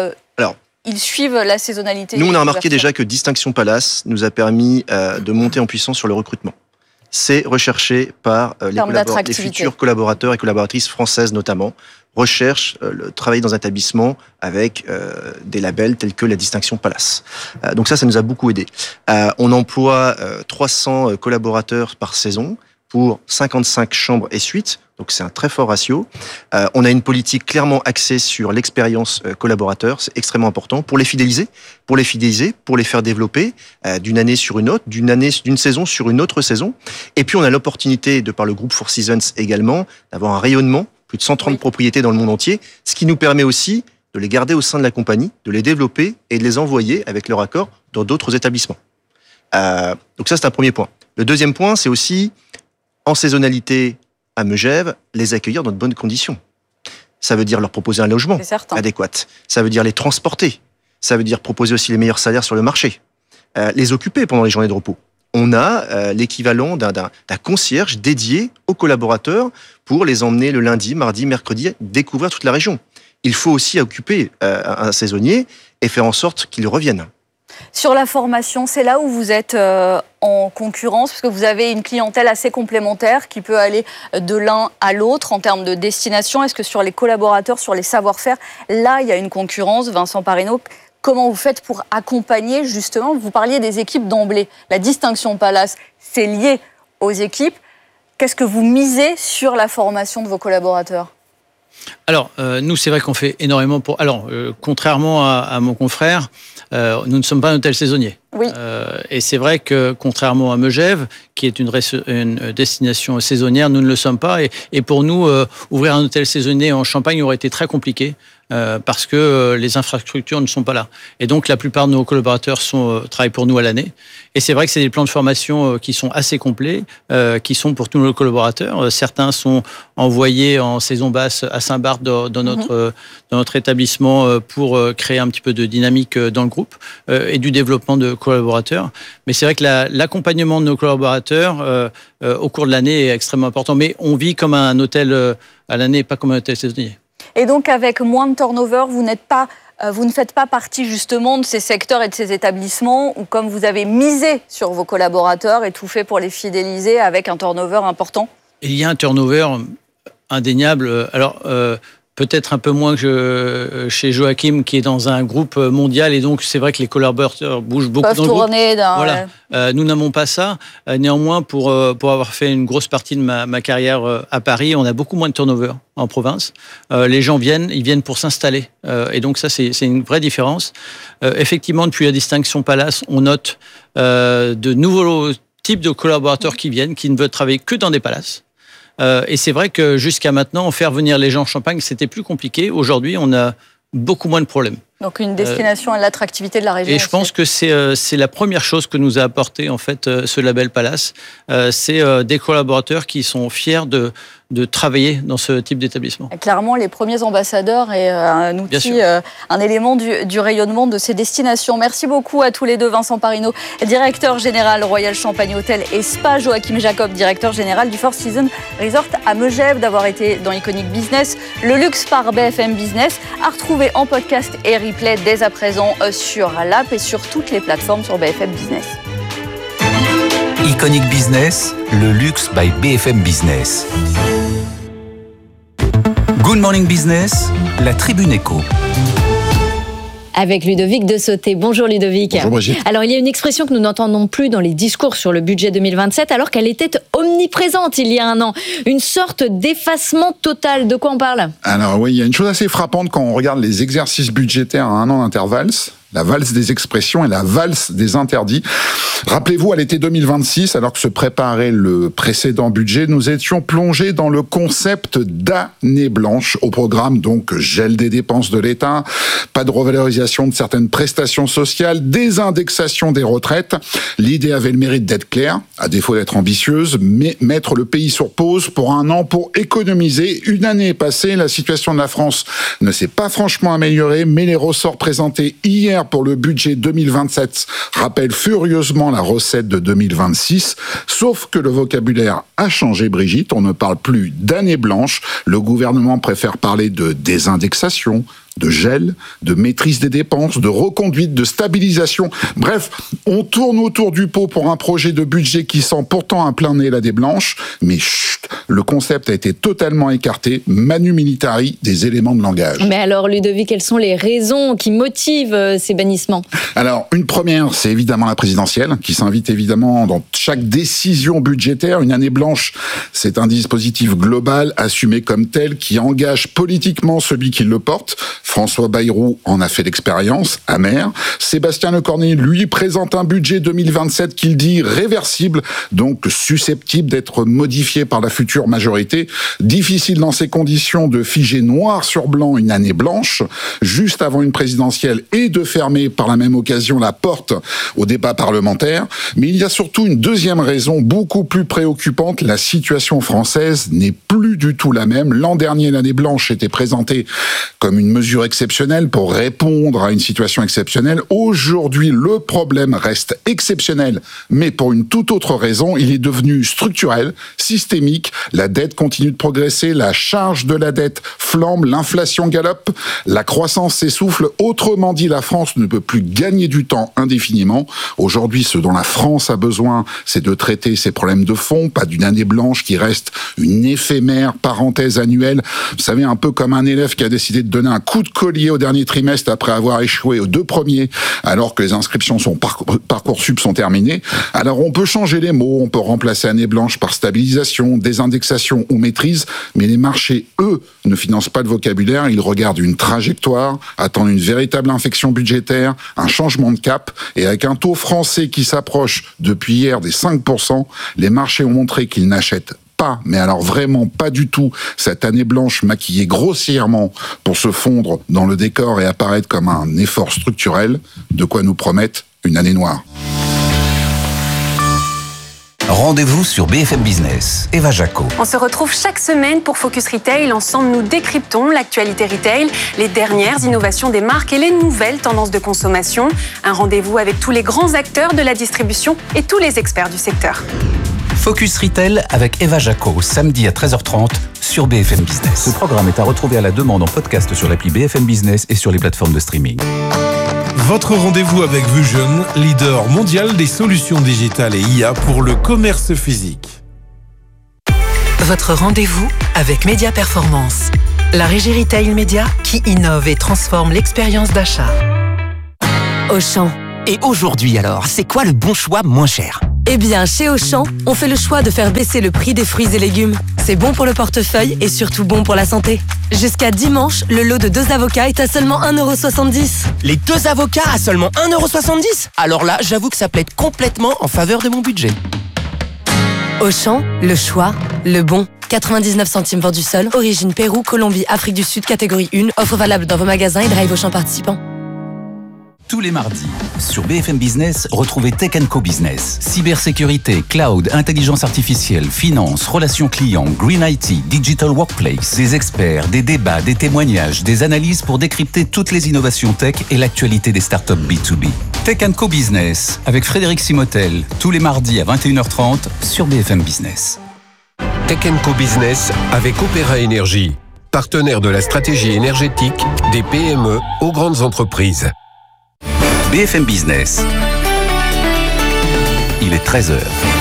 ils suivent la saisonnalité? Nous, on a remarqué déjà que Distinction Palace nous a permis de monter en puissance sur le recrutement. C'est recherché par les futurs collaborateurs et collaboratrices françaises notamment, recherchent travailler dans un établissement avec des labels tels que la Distinction Palace. Donc ça nous a beaucoup aidé. On emploie 300 collaborateurs par saison pour 55 chambres et suites. Donc c'est un très fort ratio. On a une politique clairement axée sur l'expérience collaborateur, c'est extrêmement important pour les fidéliser, pour les faire développer d'une année sur une autre, d'une saison sur une autre saison. Et puis on a l'opportunité, de par le groupe Four Seasons également, d'avoir un rayonnement, plus de 130 propriétés dans le monde entier, ce qui nous permet aussi de les garder au sein de la compagnie, de les développer et de les envoyer avec leur accord dans d'autres établissements. Donc ça c'est un premier point. Le deuxième point, c'est aussi en saisonnalité à Megève, les accueillir dans de bonnes conditions. Ça veut dire leur proposer un logement adéquat. Ça veut dire les transporter. Ça veut dire proposer aussi les meilleurs salaires sur le marché. Les occuper pendant les journées de repos. On a l'équivalent d'un concierge dédié aux collaborateurs pour les emmener le lundi, mardi, mercredi, découvrir toute la région. Il faut aussi occuper un saisonnier et faire en sorte qu'il revienne. Sur la formation, c'est là où vous êtes en concurrence, parce que vous avez une clientèle assez complémentaire qui peut aller de l'un à l'autre en termes de destination. Est-ce que sur les collaborateurs, sur les savoir-faire, là, il y a une concurrence? Vincent Parino, comment vous faites pour accompagner justement? Vous parliez des équipes d'emblée. La Distinction Palace, c'est lié aux équipes. Qu'est-ce que vous misez sur la formation de vos collaborateurs? Alors, nous, c'est vrai qu'on fait énormément pour... Alors, contrairement à mon confrère, nous ne sommes pas un hôtel saisonnier. Oui. Et c'est vrai que, contrairement à Megève, qui est une destination saisonnière, nous ne le sommes pas. Et pour nous, ouvrir un hôtel saisonnier en Champagne aurait été très compliqué. Parce que les infrastructures ne sont pas là. Et donc, la plupart de nos collaborateurs travaillent pour nous à l'année. Et c'est vrai que c'est des plans de formation qui sont assez complets, qui sont pour tous nos collaborateurs. Certains sont envoyés en saison basse à Saint-Barth dans notre établissement pour créer un petit peu de dynamique dans le groupe et du développement de collaborateurs. Mais c'est vrai que l'accompagnement de nos collaborateurs au cours de l'année est extrêmement important. Mais on vit comme un hôtel à l'année, pas comme un hôtel saisonnier. Et donc, avec moins de turnover, vous ne faites pas partie justement de ces secteurs et de ces établissements où, comme vous avez misé sur vos collaborateurs et tout fait pour les fidéliser avec un turnover important? Il y a un turnover indéniable. Alors, peut-être un peu moins que chez Joachim, qui est dans un groupe mondial, et donc c'est vrai que les collaborateurs bougent beaucoup dans le groupe. Voilà. Nous n'avons pas ça. Néanmoins, pour avoir fait une grosse partie de ma carrière à Paris, on a beaucoup moins de turnover en province. Les gens ils viennent pour s'installer. Et donc ça, c'est une vraie différence. Effectivement, depuis la distinction Palace, on note de nouveaux types de collaborateurs qui viennent, qui ne veulent travailler que dans des palaces. Et c'est vrai que jusqu'à maintenant, faire venir les gens en Champagne, c'était plus compliqué. Aujourd'hui, on a beaucoup moins de problèmes. Donc une destination à l'attractivité de la région. Et je pense que c'est la première chose que nous a apporté en fait ce label Palace. C'est des collaborateurs qui sont fiers de travailler dans ce type d'établissement. Clairement, les premiers ambassadeurs et un outil, un élément du rayonnement de ces destinations. Merci beaucoup à tous les deux. Vincent Parino, directeur général Royal Champagne Hôtel et Spa. Joachim Jacob, directeur général du Four Seasons Resort à Megève, d'avoir été dans Iconic Business. Le luxe par BFM Business, à retrouver en podcast et replay dès à présent sur l'app et sur toutes les plateformes sur BFM Business. Iconic Business, le luxe by BFM Business. Good Morning Business, la Tribune Éco. Avec Ludovic de Sauté. Bonjour Ludovic. Bonjour Brigitte. Alors il y a une expression que nous n'entendons plus dans les discours sur le budget 2027 alors qu'elle était omniprésente il y a un an. Une sorte d'effacement total. De quoi on parle ? Alors oui, il y a une chose assez frappante quand on regarde les exercices budgétaires à un an d'intervalle. La valse des expressions et la valse des interdits. Rappelez-vous, à l'été 2026, alors que se préparait le précédent budget, nous étions plongés dans le concept d'année blanche. Au programme, donc, gel des dépenses de l'État, pas de revalorisation de certaines prestations sociales, désindexation des retraites. L'idée avait le mérite d'être claire, à défaut d'être ambitieuse, mais mettre le pays sur pause pour un an pour économiser. Une année est passée, la situation de la France ne s'est pas franchement améliorée, mais les ressorts présentés hier pour le budget 2027 rappelle furieusement la recette de 2026, sauf que le vocabulaire a changé, Brigitte. On ne parle plus d'année blanche. Le gouvernement préfère parler de désindexation, de gel, de maîtrise des dépenses, de reconduite, de stabilisation. Bref, on tourne autour du pot pour un projet de budget qui sent pourtant à plein nez l'année blanche, mais chut, le concept a été totalement écarté, manu militari, des éléments de langage. Mais alors Ludovic, quelles sont les raisons qui motivent ces bannissements ? Alors, une première, c'est évidemment la présidentielle, qui s'invite évidemment dans chaque décision budgétaire. Une année blanche, c'est un dispositif global, assumé comme tel, qui engage politiquement celui qui le porte. François Bayrou en a fait l'expérience, amère. Sébastien Lecornu, lui, présente un budget 2027 qu'il dit réversible, donc susceptible d'être modifié par la future majorité. Difficile dans ces conditions de figer noir sur blanc une année blanche, juste avant une présidentielle, et de fermer par la même occasion la porte au débat parlementaire. Mais il y a surtout une deuxième raison beaucoup plus préoccupante. La situation française n'est plus du tout la même. L'an dernier, l'année blanche était présentée comme une mesure exceptionnelle pour répondre à une situation exceptionnelle. Aujourd'hui, le problème reste exceptionnel, mais pour une toute autre raison. Il est devenu structurel, systémique. La dette continue de progresser, la charge de la dette flambe, l'inflation galope, la croissance s'essouffle. Autrement dit, la France ne peut plus gagner du temps indéfiniment. Aujourd'hui, ce dont la France a besoin, c'est de traiter ses problèmes de fond, pas d'une année blanche qui reste une éphémère parenthèse annuelle. Vous savez, un peu comme un élève qui a décidé de donner un coup toutes collier au dernier trimestre après avoir échoué aux 2 premiers, alors que les inscriptions sur Parcoursup sont terminées. Alors on peut changer les mots, on peut remplacer année blanche par stabilisation, désindexation ou maîtrise, mais les marchés, eux, ne financent pas de vocabulaire, ils regardent une trajectoire, attendent une véritable inflexion budgétaire, un changement de cap, et avec un taux français qui s'approche depuis hier des 5%, les marchés ont montré qu'ils n'achètent pas, mais alors vraiment pas du tout, cette année blanche maquillée grossièrement pour se fondre dans le décor et apparaître comme un effort structurel, de quoi nous promettent une année noire. Rendez-vous sur BFM Business. Eva Jaco. On se retrouve chaque semaine pour Focus Retail. Ensemble, nous décryptons l'actualité retail, les dernières innovations des marques et les nouvelles tendances de consommation. Un rendez-vous avec tous les grands acteurs de la distribution et tous les experts du secteur. Focus Retail avec Eva Jaco, samedi à 13h30 sur BFM Business. Ce programme est à retrouver à la demande en podcast sur l'appli BFM Business et sur les plateformes de streaming. Votre rendez-vous avec Vusion, leader mondial des solutions digitales et IA pour le commerce physique. Votre rendez-vous avec Média Performance, la régie retail média qui innove et transforme l'expérience d'achat. Auchan. Et aujourd'hui alors, c'est quoi le bon choix moins cher ? Eh bien, chez Auchan, on fait le choix de faire baisser le prix des fruits et légumes. C'est bon pour le portefeuille et surtout bon pour la santé. Jusqu'à dimanche, le lot de 2 avocats est à seulement 1,70 €. Les 2 avocats à seulement 1,70 €? Alors là, j'avoue que ça plaide complètement en faveur de mon budget. Auchan, le choix, le bon. 99 centimes vendu seul, origine Pérou, Colombie, Afrique du Sud, catégorie 1, offre valable dans vos magasins et drive Auchan participants. Tous les mardis, sur BFM Business, retrouvez Tech & Co Business. Cybersécurité, cloud, intelligence artificielle, finance, relations clients, green IT, digital workplace. Des experts, des débats, des témoignages, des analyses pour décrypter toutes les innovations tech et l'actualité des startups B2B. Tech & Co Business, avec Frédéric Simotel, tous les mardis à 21h30 sur BFM Business. Tech & Co Business avec Opéra Énergie, partenaire de la stratégie énergétique des PME aux grandes entreprises. BFM Business. Il est 13h.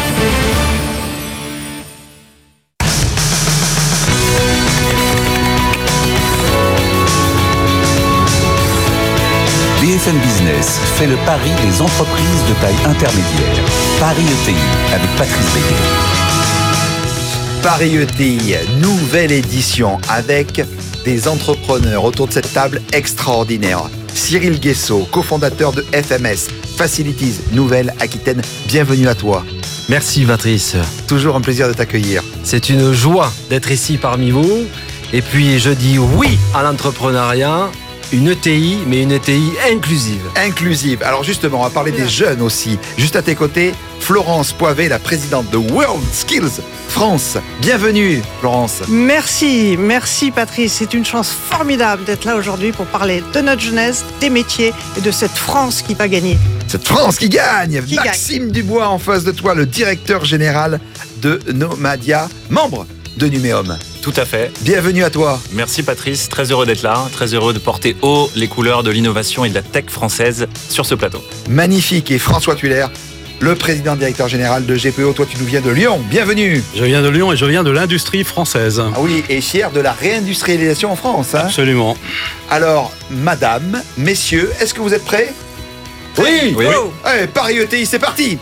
BFM Business fait le pari des entreprises de taille intermédiaire. Paris ETI avec Patrice Béguet. Paris ETI, nouvelle édition avec des entrepreneurs autour de cette table extraordinaire. Cyril Guessot, cofondateur de FMS, Facilities Nouvelle-Aquitaine, bienvenue à toi. Merci Patrice. Toujours un plaisir de t'accueillir. C'est une joie d'être ici parmi vous. Et puis je dis oui à l'entrepreneuriat, une ETI, mais une ETI inclusive. Inclusive. Alors justement, on va parler des jeunes aussi. Juste à tes côtés, Florence Poivet, la présidente de World Skills France. Bienvenue Florence. Merci Patrice. C'est une chance formidable d'être là aujourd'hui pour parler de notre jeunesse, des métiers et de cette France qui va gagner. Cette France qui gagne. Maxime Dubois en face de toi, le directeur général de Nomadia, membre de Numéum. Tout à fait. Bienvenue à toi. Merci Patrice, très heureux d'être là, très heureux de porter haut les couleurs de l'innovation et de la tech française sur ce plateau. Magnifique. Et François Tuller, le président directeur général de GPO, toi tu nous viens de Lyon, bienvenue. Je viens de Lyon et je viens de l'industrie française. Ah oui, et fier de la réindustrialisation en France. Hein. Absolument. Alors, madame, messieurs, est-ce que vous êtes prêts? Oui. Oh. Allez, Paris ETI, c'est parti.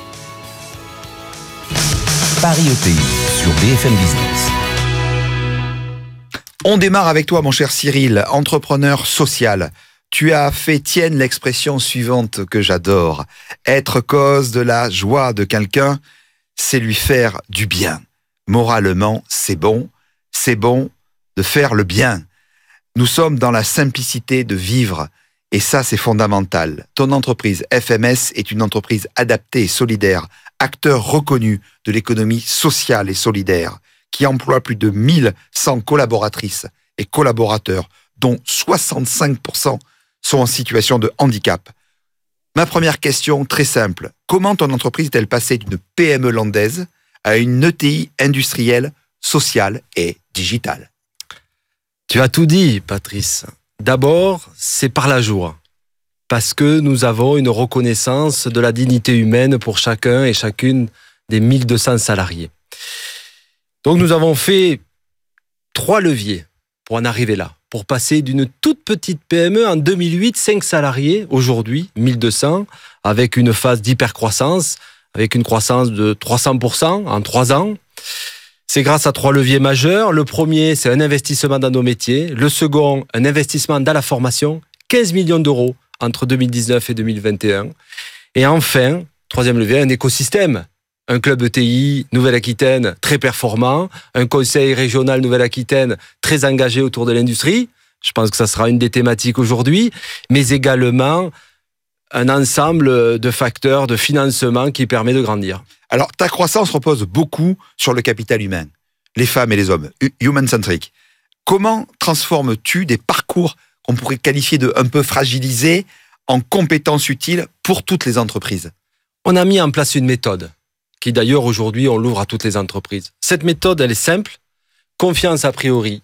Paris ETI sur BFM Business. On démarre avec toi, mon cher Cyril, entrepreneur social. Tu as fait tienne l'expression suivante que j'adore. Être cause de la joie de quelqu'un, c'est lui faire du bien. Moralement, c'est bon de faire le bien. Nous sommes dans la simplicité de vivre et ça, c'est fondamental. Ton entreprise FMS est une entreprise adaptée et solidaire, acteur reconnu de l'économie sociale et solidaire, qui emploie plus de 1100 collaboratrices et collaborateurs, dont 65% sont en situation de handicap. Ma première question, très simple. Comment ton entreprise est-elle passée d'une PME landaise à une ETI industrielle, sociale et digitale? Tu as tout dit, Patrice. D'abord, c'est par la joie. Parce que nous avons une reconnaissance de la dignité humaine pour chacun et chacune des 1200 salariés. Donc nous avons fait 3 leviers pour en arriver là. pour passer d'une toute petite PME en 2008, 5 salariés, aujourd'hui 1200, avec une phase d'hypercroissance, avec une croissance de 300% en 3 ans. C'est grâce à 3 leviers majeurs. Le premier, c'est un investissement dans nos métiers. Le second, un investissement dans la formation, 15 millions d'euros entre 2019 et 2021. Et enfin, troisième levier, un écosystème. Un club ETI Nouvelle-Aquitaine très performant, un conseil régional Nouvelle-Aquitaine très engagé autour de l'industrie. Je pense que ça sera une des thématiques aujourd'hui, mais également un ensemble de facteurs de financement qui permet de grandir. Alors, ta croissance repose beaucoup sur le capital humain, les femmes et les hommes, human-centric. Comment transformes-tu des parcours qu'on pourrait qualifier de un peu fragilisés en compétences utiles pour toutes les entreprises? On a mis en place une méthode qui d'ailleurs aujourd'hui on l'ouvre à toutes les entreprises. Cette méthode, elle est simple, confiance a priori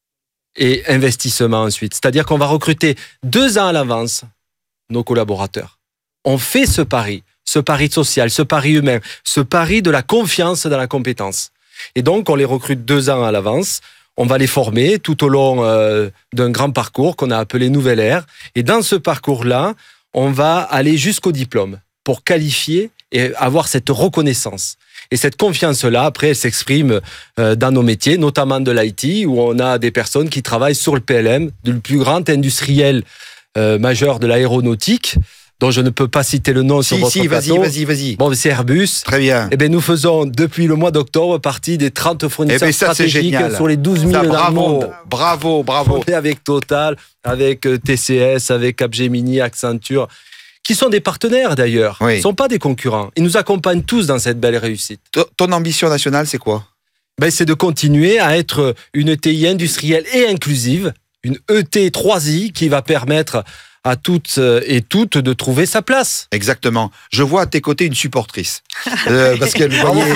et investissement ensuite. C'est-à-dire qu'on va recruter 2 ans à l'avance nos collaborateurs. On fait ce pari social, ce pari humain, ce pari de la confiance dans la compétence. Et donc on les recrute 2 ans à l'avance, on va les former tout au long d'un grand parcours qu'on a appelé Nouvelle Ère. Et dans ce parcours-là, on va aller jusqu'au diplôme pour qualifier et avoir cette reconnaissance. Et cette confiance-là, après, elle s'exprime dans nos métiers, notamment de l'IT, où on a des personnes qui travaillent sur le PLM, le plus grand industriel majeur de l'aéronautique, dont je ne peux pas citer le nom sur votre plateau. Vas-y. Bon, c'est Airbus. Très bien. Eh bien, nous faisons, depuis le mois d'octobre, partie des 30 fournisseurs stratégiques sur les 12 000 dans le monde. Bravo. On est avec Total, avec TCS, avec Capgemini, Accenture, qui sont des partenaires d'ailleurs, oui. Ils ne sont pas des concurrents. Ils nous accompagnent tous dans cette belle réussite. Ton ambition nationale, c'est quoi ? C'est de continuer à être une ETI industrielle et inclusive, une ET 3I qui va permettre à toutes et toutes de trouver sa place. Exactement. Je vois à tes côtés une supportrice. Parce qu'elle voyait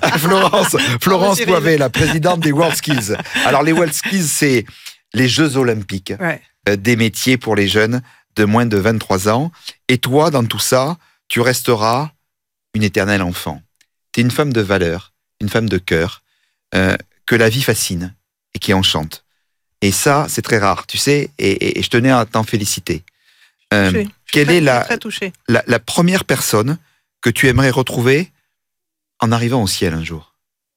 Florence Poivet, la présidente des WorldSkills. Alors les WorldSkills, c'est les Jeux Olympiques des métiers pour les jeunes de moins de 23 ans. Et toi, dans tout ça, tu resteras une éternelle enfant. Tu es une femme de valeur, une femme de cœur, que la vie fascine et qui enchante. Et ça, c'est très rare, tu sais, et je tenais à t'en féliciter. Quelle est la première personne que tu aimerais retrouver en arrivant au ciel un jour ?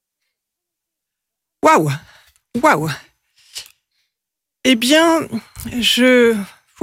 Waouh. Eh bien, je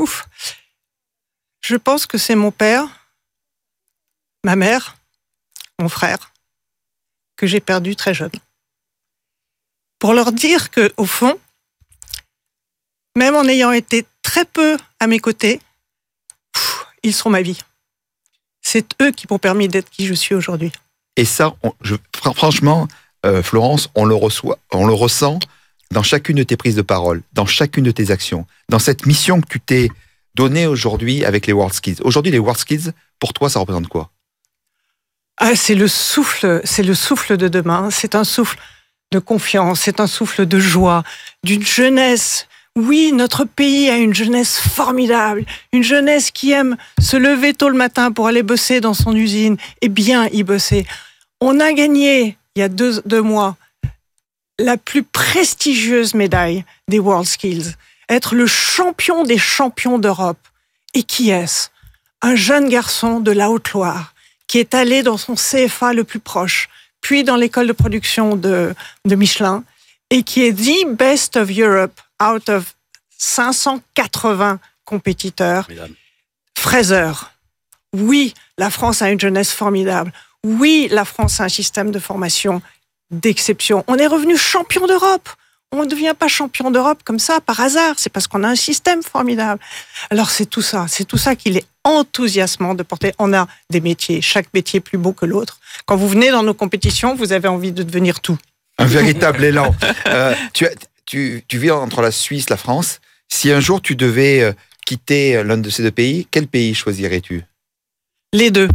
pense que c'est mon père, ma mère, mon frère, que j'ai perdu très jeune. Pour leur dire que, au fond, même en ayant été très peu à mes côtés, ils sont ma vie. C'est eux qui m'ont permis d'être qui je suis aujourd'hui. Et ça, franchement, Florence, on le ressent dans chacune de tes prises de parole, dans chacune de tes actions, dans cette mission que tu t'es donnée aujourd'hui avec les WorldSkills. Aujourd'hui, les WorldSkills, pour toi, ça représente quoi ? C'est le souffle de demain. C'est un souffle de confiance, c'est un souffle de joie, d'une jeunesse. Oui, notre pays a une jeunesse formidable, une jeunesse qui aime se lever tôt le matin pour aller bosser dans son usine et bien y bosser. On a gagné, il y a deux mois, la plus prestigieuse médaille des WorldSkills, être le champion des champions d'Europe. Et qui est-ce ? Un jeune garçon de la Haute-Loire qui est allé dans son CFA le plus proche, puis dans l'école de production de Michelin, et qui est the best of Europe out of 580 compétiteurs. Fraser. Oui, la France a une jeunesse formidable. Oui, la France a un système de formation d'exception. On est revenu champion d'Europe. On ne devient pas champion d'Europe comme ça, par hasard. C'est parce qu'on a un système formidable. Alors c'est tout ça qu'il est enthousiasmant de porter. On a des métiers, chaque métier plus beau que l'autre. Quand vous venez dans nos compétitions, vous avez envie de devenir tout. Un véritable élan. Tu vis entre la Suisse, la France. Si un jour tu devais quitter l'un de ces deux pays, quel pays choisirais-tu ? Les deux.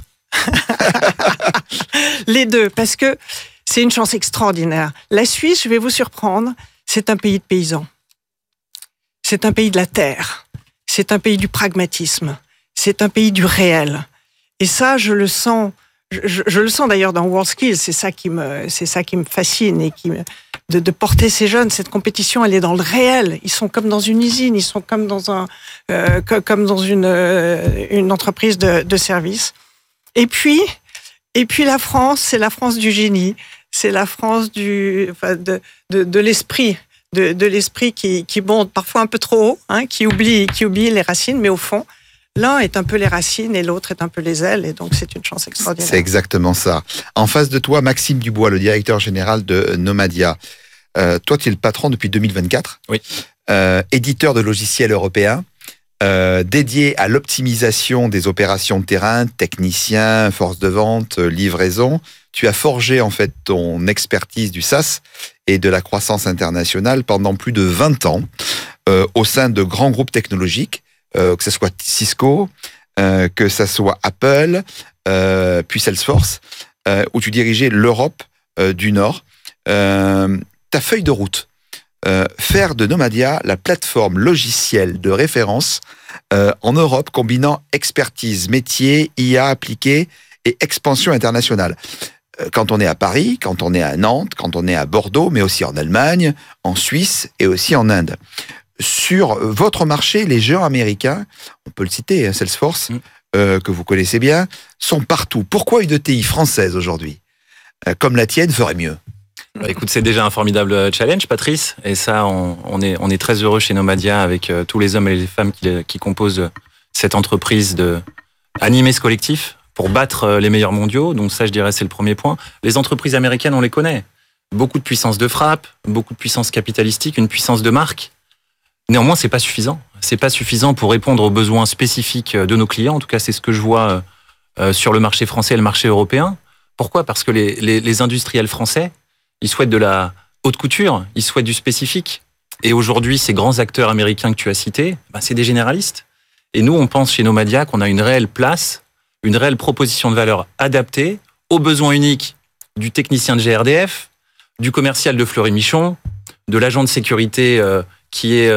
Les deux, parce que c'est une chance extraordinaire. La Suisse, je vais vous surprendre, c'est un pays de paysans. C'est un pays de la terre. C'est un pays du pragmatisme. C'est un pays du réel. Et ça, je le sens. Je le sens d'ailleurs dans WorldSkills. C'est ça qui me fascine et qui de porter ces jeunes. Cette compétition, elle est dans le réel. Ils sont comme dans une usine, ils sont comme dans comme dans une entreprise de service. Et puis la France, c'est la France du génie, c'est la France de l'esprit, de l'esprit qui monte parfois un peu trop haut, hein, qui oublie les racines, mais au fond, l'un est un peu les racines et l'autre est un peu les ailes, et donc c'est une chance extraordinaire. C'est exactement ça. En face de toi, Maxime Dubois, le directeur général de Nomadia. Toi, tu es le patron depuis 2024. Oui. Éditeur de logiciels européens, dédié à l'optimisation des opérations de terrain, technicien, force de vente, livraison. Tu as forgé en fait ton expertise du SaaS et de la croissance internationale pendant plus de 20 ans au sein de grands groupes technologiques, que ce soit Cisco, que ce soit Apple, puis Salesforce, où tu dirigeais l'Europe du Nord. Ta feuille de route, faire de Nomadia la plateforme logicielle de référence en Europe, combinant expertise, métier, IA appliquée et expansion internationale. Quand on est à Paris, quand on est à Nantes, quand on est à Bordeaux, mais aussi en Allemagne, en Suisse et aussi en Inde. Sur votre marché, les géants américains, on peut le citer, Salesforce, que vous connaissez bien, sont partout. Pourquoi une ETI française aujourd'hui, comme la tienne, ferait mieux ? Écoute, c'est déjà un formidable challenge, Patrice. Et ça, on est très heureux chez Nomadia avec tous les hommes et les femmes qui composent cette entreprise de animer ce collectif pour battre les meilleurs mondiaux. Donc ça, je dirais, c'est le premier point. Les entreprises américaines, on les connaît. Beaucoup de puissance de frappe, beaucoup de puissance capitalistique, une puissance de marque. Néanmoins, c'est pas suffisant. C'est pas suffisant pour répondre aux besoins spécifiques de nos clients. En tout cas, c'est ce que je vois sur le marché français et le marché européen. Pourquoi ? Parce que les industriels français, ils souhaitent de la haute couture, ils souhaitent du spécifique. Et aujourd'hui, ces grands acteurs américains que tu as cités, c'est des généralistes. Et nous, on pense chez Nomadia qu'on a une réelle place, une réelle proposition de valeur adaptée aux besoins uniques du technicien de GRDF, du commercial de Fleury-Michon, de l'agent de sécurité qui est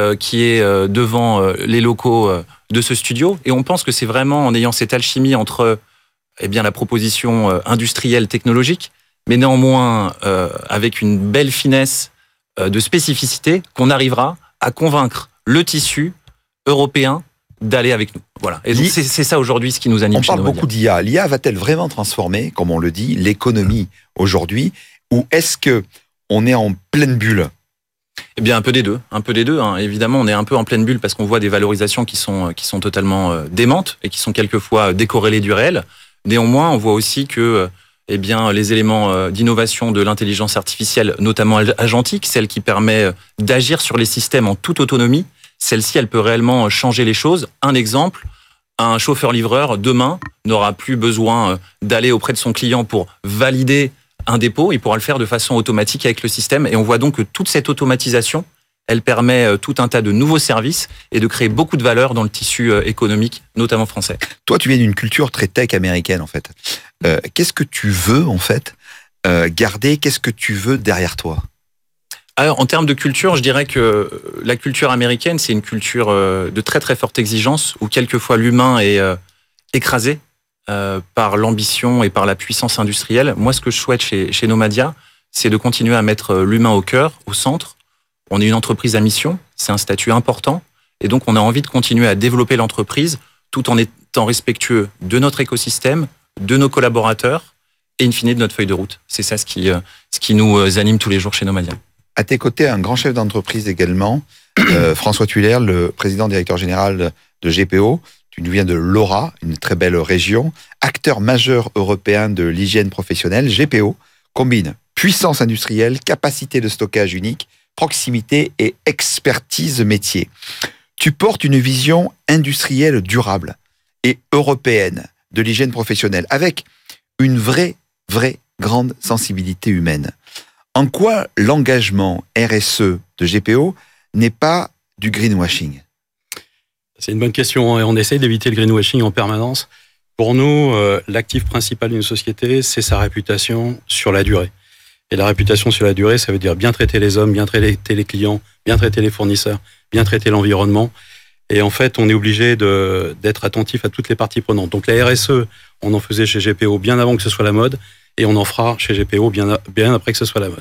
devant les locaux de ce studio. Et on pense que c'est vraiment en ayant cette alchimie entre la proposition industrielle technologique, mais néanmoins avec une belle finesse de spécificité, qu'on arrivera à convaincre le tissu européen d'aller avec nous. Voilà. Et donc c'est ça aujourd'hui ce qui nous anime chez Nomadia. On parle beaucoup d'IA. L'IA va-t-elle vraiment transformer, comme on le dit, l'économie aujourd'hui, ou est-ce que on est en pleine bulle ? Eh bien, un peu des deux. Hein. Évidemment, on est un peu en pleine bulle parce qu'on voit des valorisations qui sont totalement démentes et qui sont quelquefois décorrélées du réel. Néanmoins, on voit aussi que les éléments d'innovation de l'intelligence artificielle, notamment agentique, celle qui permet d'agir sur les systèmes en toute autonomie, celle-ci, elle peut réellement changer les choses. Un exemple, un chauffeur-livreur, demain, n'aura plus besoin d'aller auprès de son client pour valider un dépôt, il pourra le faire de façon automatique avec le système. Et on voit donc que toute cette automatisation, elle permet tout un tas de nouveaux services et de créer beaucoup de valeur dans le tissu économique, notamment français. Toi, tu viens d'une culture très tech américaine, en fait. Qu'est-ce que tu veux, en fait, garder ? Qu'est-ce que tu veux derrière toi ? Alors, en termes de culture, je dirais que la culture américaine, c'est une culture de très très forte exigence, où quelquefois l'humain est écrasé par l'ambition et par la puissance industrielle. Moi, ce que je souhaite chez Nomadia, c'est de continuer à mettre l'humain au cœur, au centre. On est une entreprise à mission, c'est un statut important, et donc on a envie de continuer à développer l'entreprise tout en étant respectueux de notre écosystème, de nos collaborateurs, et in fine de notre feuille de route. C'est ça ce qui nous anime tous les jours chez Nomadia. À tes côtés, un grand chef d'entreprise également, François Tuller, le président directeur général de GPO. Tu nous viens de l'Ora, une très belle région. Acteur majeur européen de l'hygiène professionnelle, GPO combine puissance industrielle, capacité de stockage unique, proximité et expertise métier. Tu portes une vision industrielle durable et européenne de l'hygiène professionnelle, avec une vraie grande sensibilité humaine. En quoi l'engagement RSE de GPO n'est pas du greenwashing ? C'est une bonne question et on essaye d'éviter le greenwashing en permanence. Pour nous, l'actif principal d'une société, c'est sa réputation sur la durée. Et la réputation sur la durée, ça veut dire bien traiter les hommes, bien traiter les clients, bien traiter les fournisseurs, bien traiter l'environnement. Et en fait, on est obligé d'être attentif à toutes les parties prenantes. Donc la RSE, on en faisait chez GPO bien avant que ce soit la mode, et on en fera chez GPO bien après que ce soit la mode.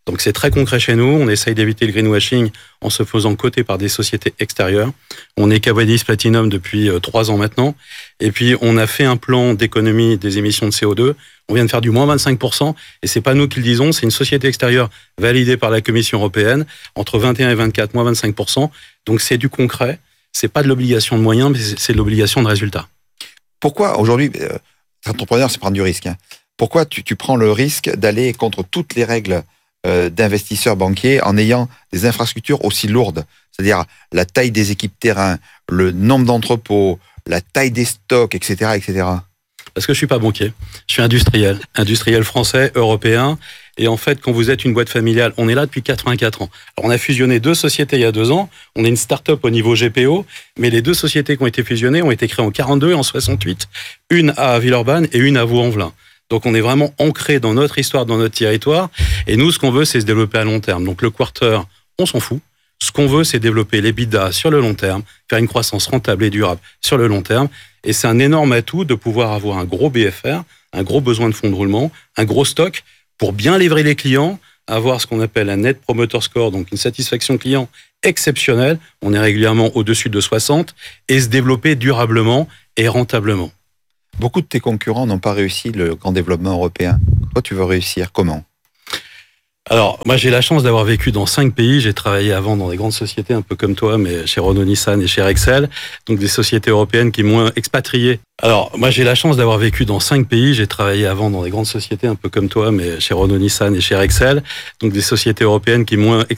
Donc c'est très concret chez nous. On essaye d'éviter le greenwashing en se faisant coter par des sociétés extérieures. On est Cavadis Platinum depuis 3 ans maintenant. Et puis on a fait un plan d'économie des émissions de CO2. On vient de faire du moins 25%. Et c'est pas nous qui le disons, c'est une société extérieure validée par la Commission européenne. Entre 21 et 24, moins 25%. Donc c'est du concret. C'est pas de l'obligation de moyens, mais c'est de l'obligation de résultats. Pourquoi aujourd'hui, entrepreneur, c'est prendre du risque. Pourquoi tu prends le risque d'aller contre toutes les règles d'investisseurs banquiers en ayant des infrastructures aussi lourdes, c'est-à-dire la taille des équipes terrain, le nombre d'entrepôts, la taille des stocks, etc., etc. Parce que je suis pas banquier, je suis industriel français, européen, et en fait, quand vous êtes une boîte familiale, on est là depuis 84 ans. Alors, on a fusionné 2 sociétés il y a 2 ans, on est une start-up au niveau GPO, mais les 2 sociétés qui ont été fusionnées ont été créées en 42 et en 68, une à Villeurbanne et une à Vaux-en-Velin. Donc on est vraiment ancré dans notre histoire, dans notre territoire. Et nous, ce qu'on veut, c'est se développer à long terme. Donc le quarter, on s'en fout. Ce qu'on veut, c'est développer l'EBITDA sur le long terme, faire une croissance rentable et durable sur le long terme. Et c'est un énorme atout de pouvoir avoir un gros BFR, un gros besoin de fonds de roulement, un gros stock pour bien livrer les clients, avoir ce qu'on appelle un Net Promoter Score, donc une satisfaction client exceptionnelle. On est régulièrement au-dessus de 60 et se développer durablement et rentablement. Beaucoup de tes concurrents n'ont pas réussi le grand développement européen. Toi, tu veux réussir comment ? Alors, moi, j'ai la chance d'avoir vécu dans 5 pays. J'ai travaillé avant dans des grandes sociétés, un peu comme toi, mais chez Renault Nissan et chez Rexel. Donc, des sociétés européennes qui m'ont expatrié. Alors, moi, j'ai la chance d'avoir vécu dans 5 pays. J'ai travaillé avant dans des grandes sociétés, un peu comme toi, mais chez Renault Nissan et chez Rexel. Donc, des sociétés européennes qui m'ont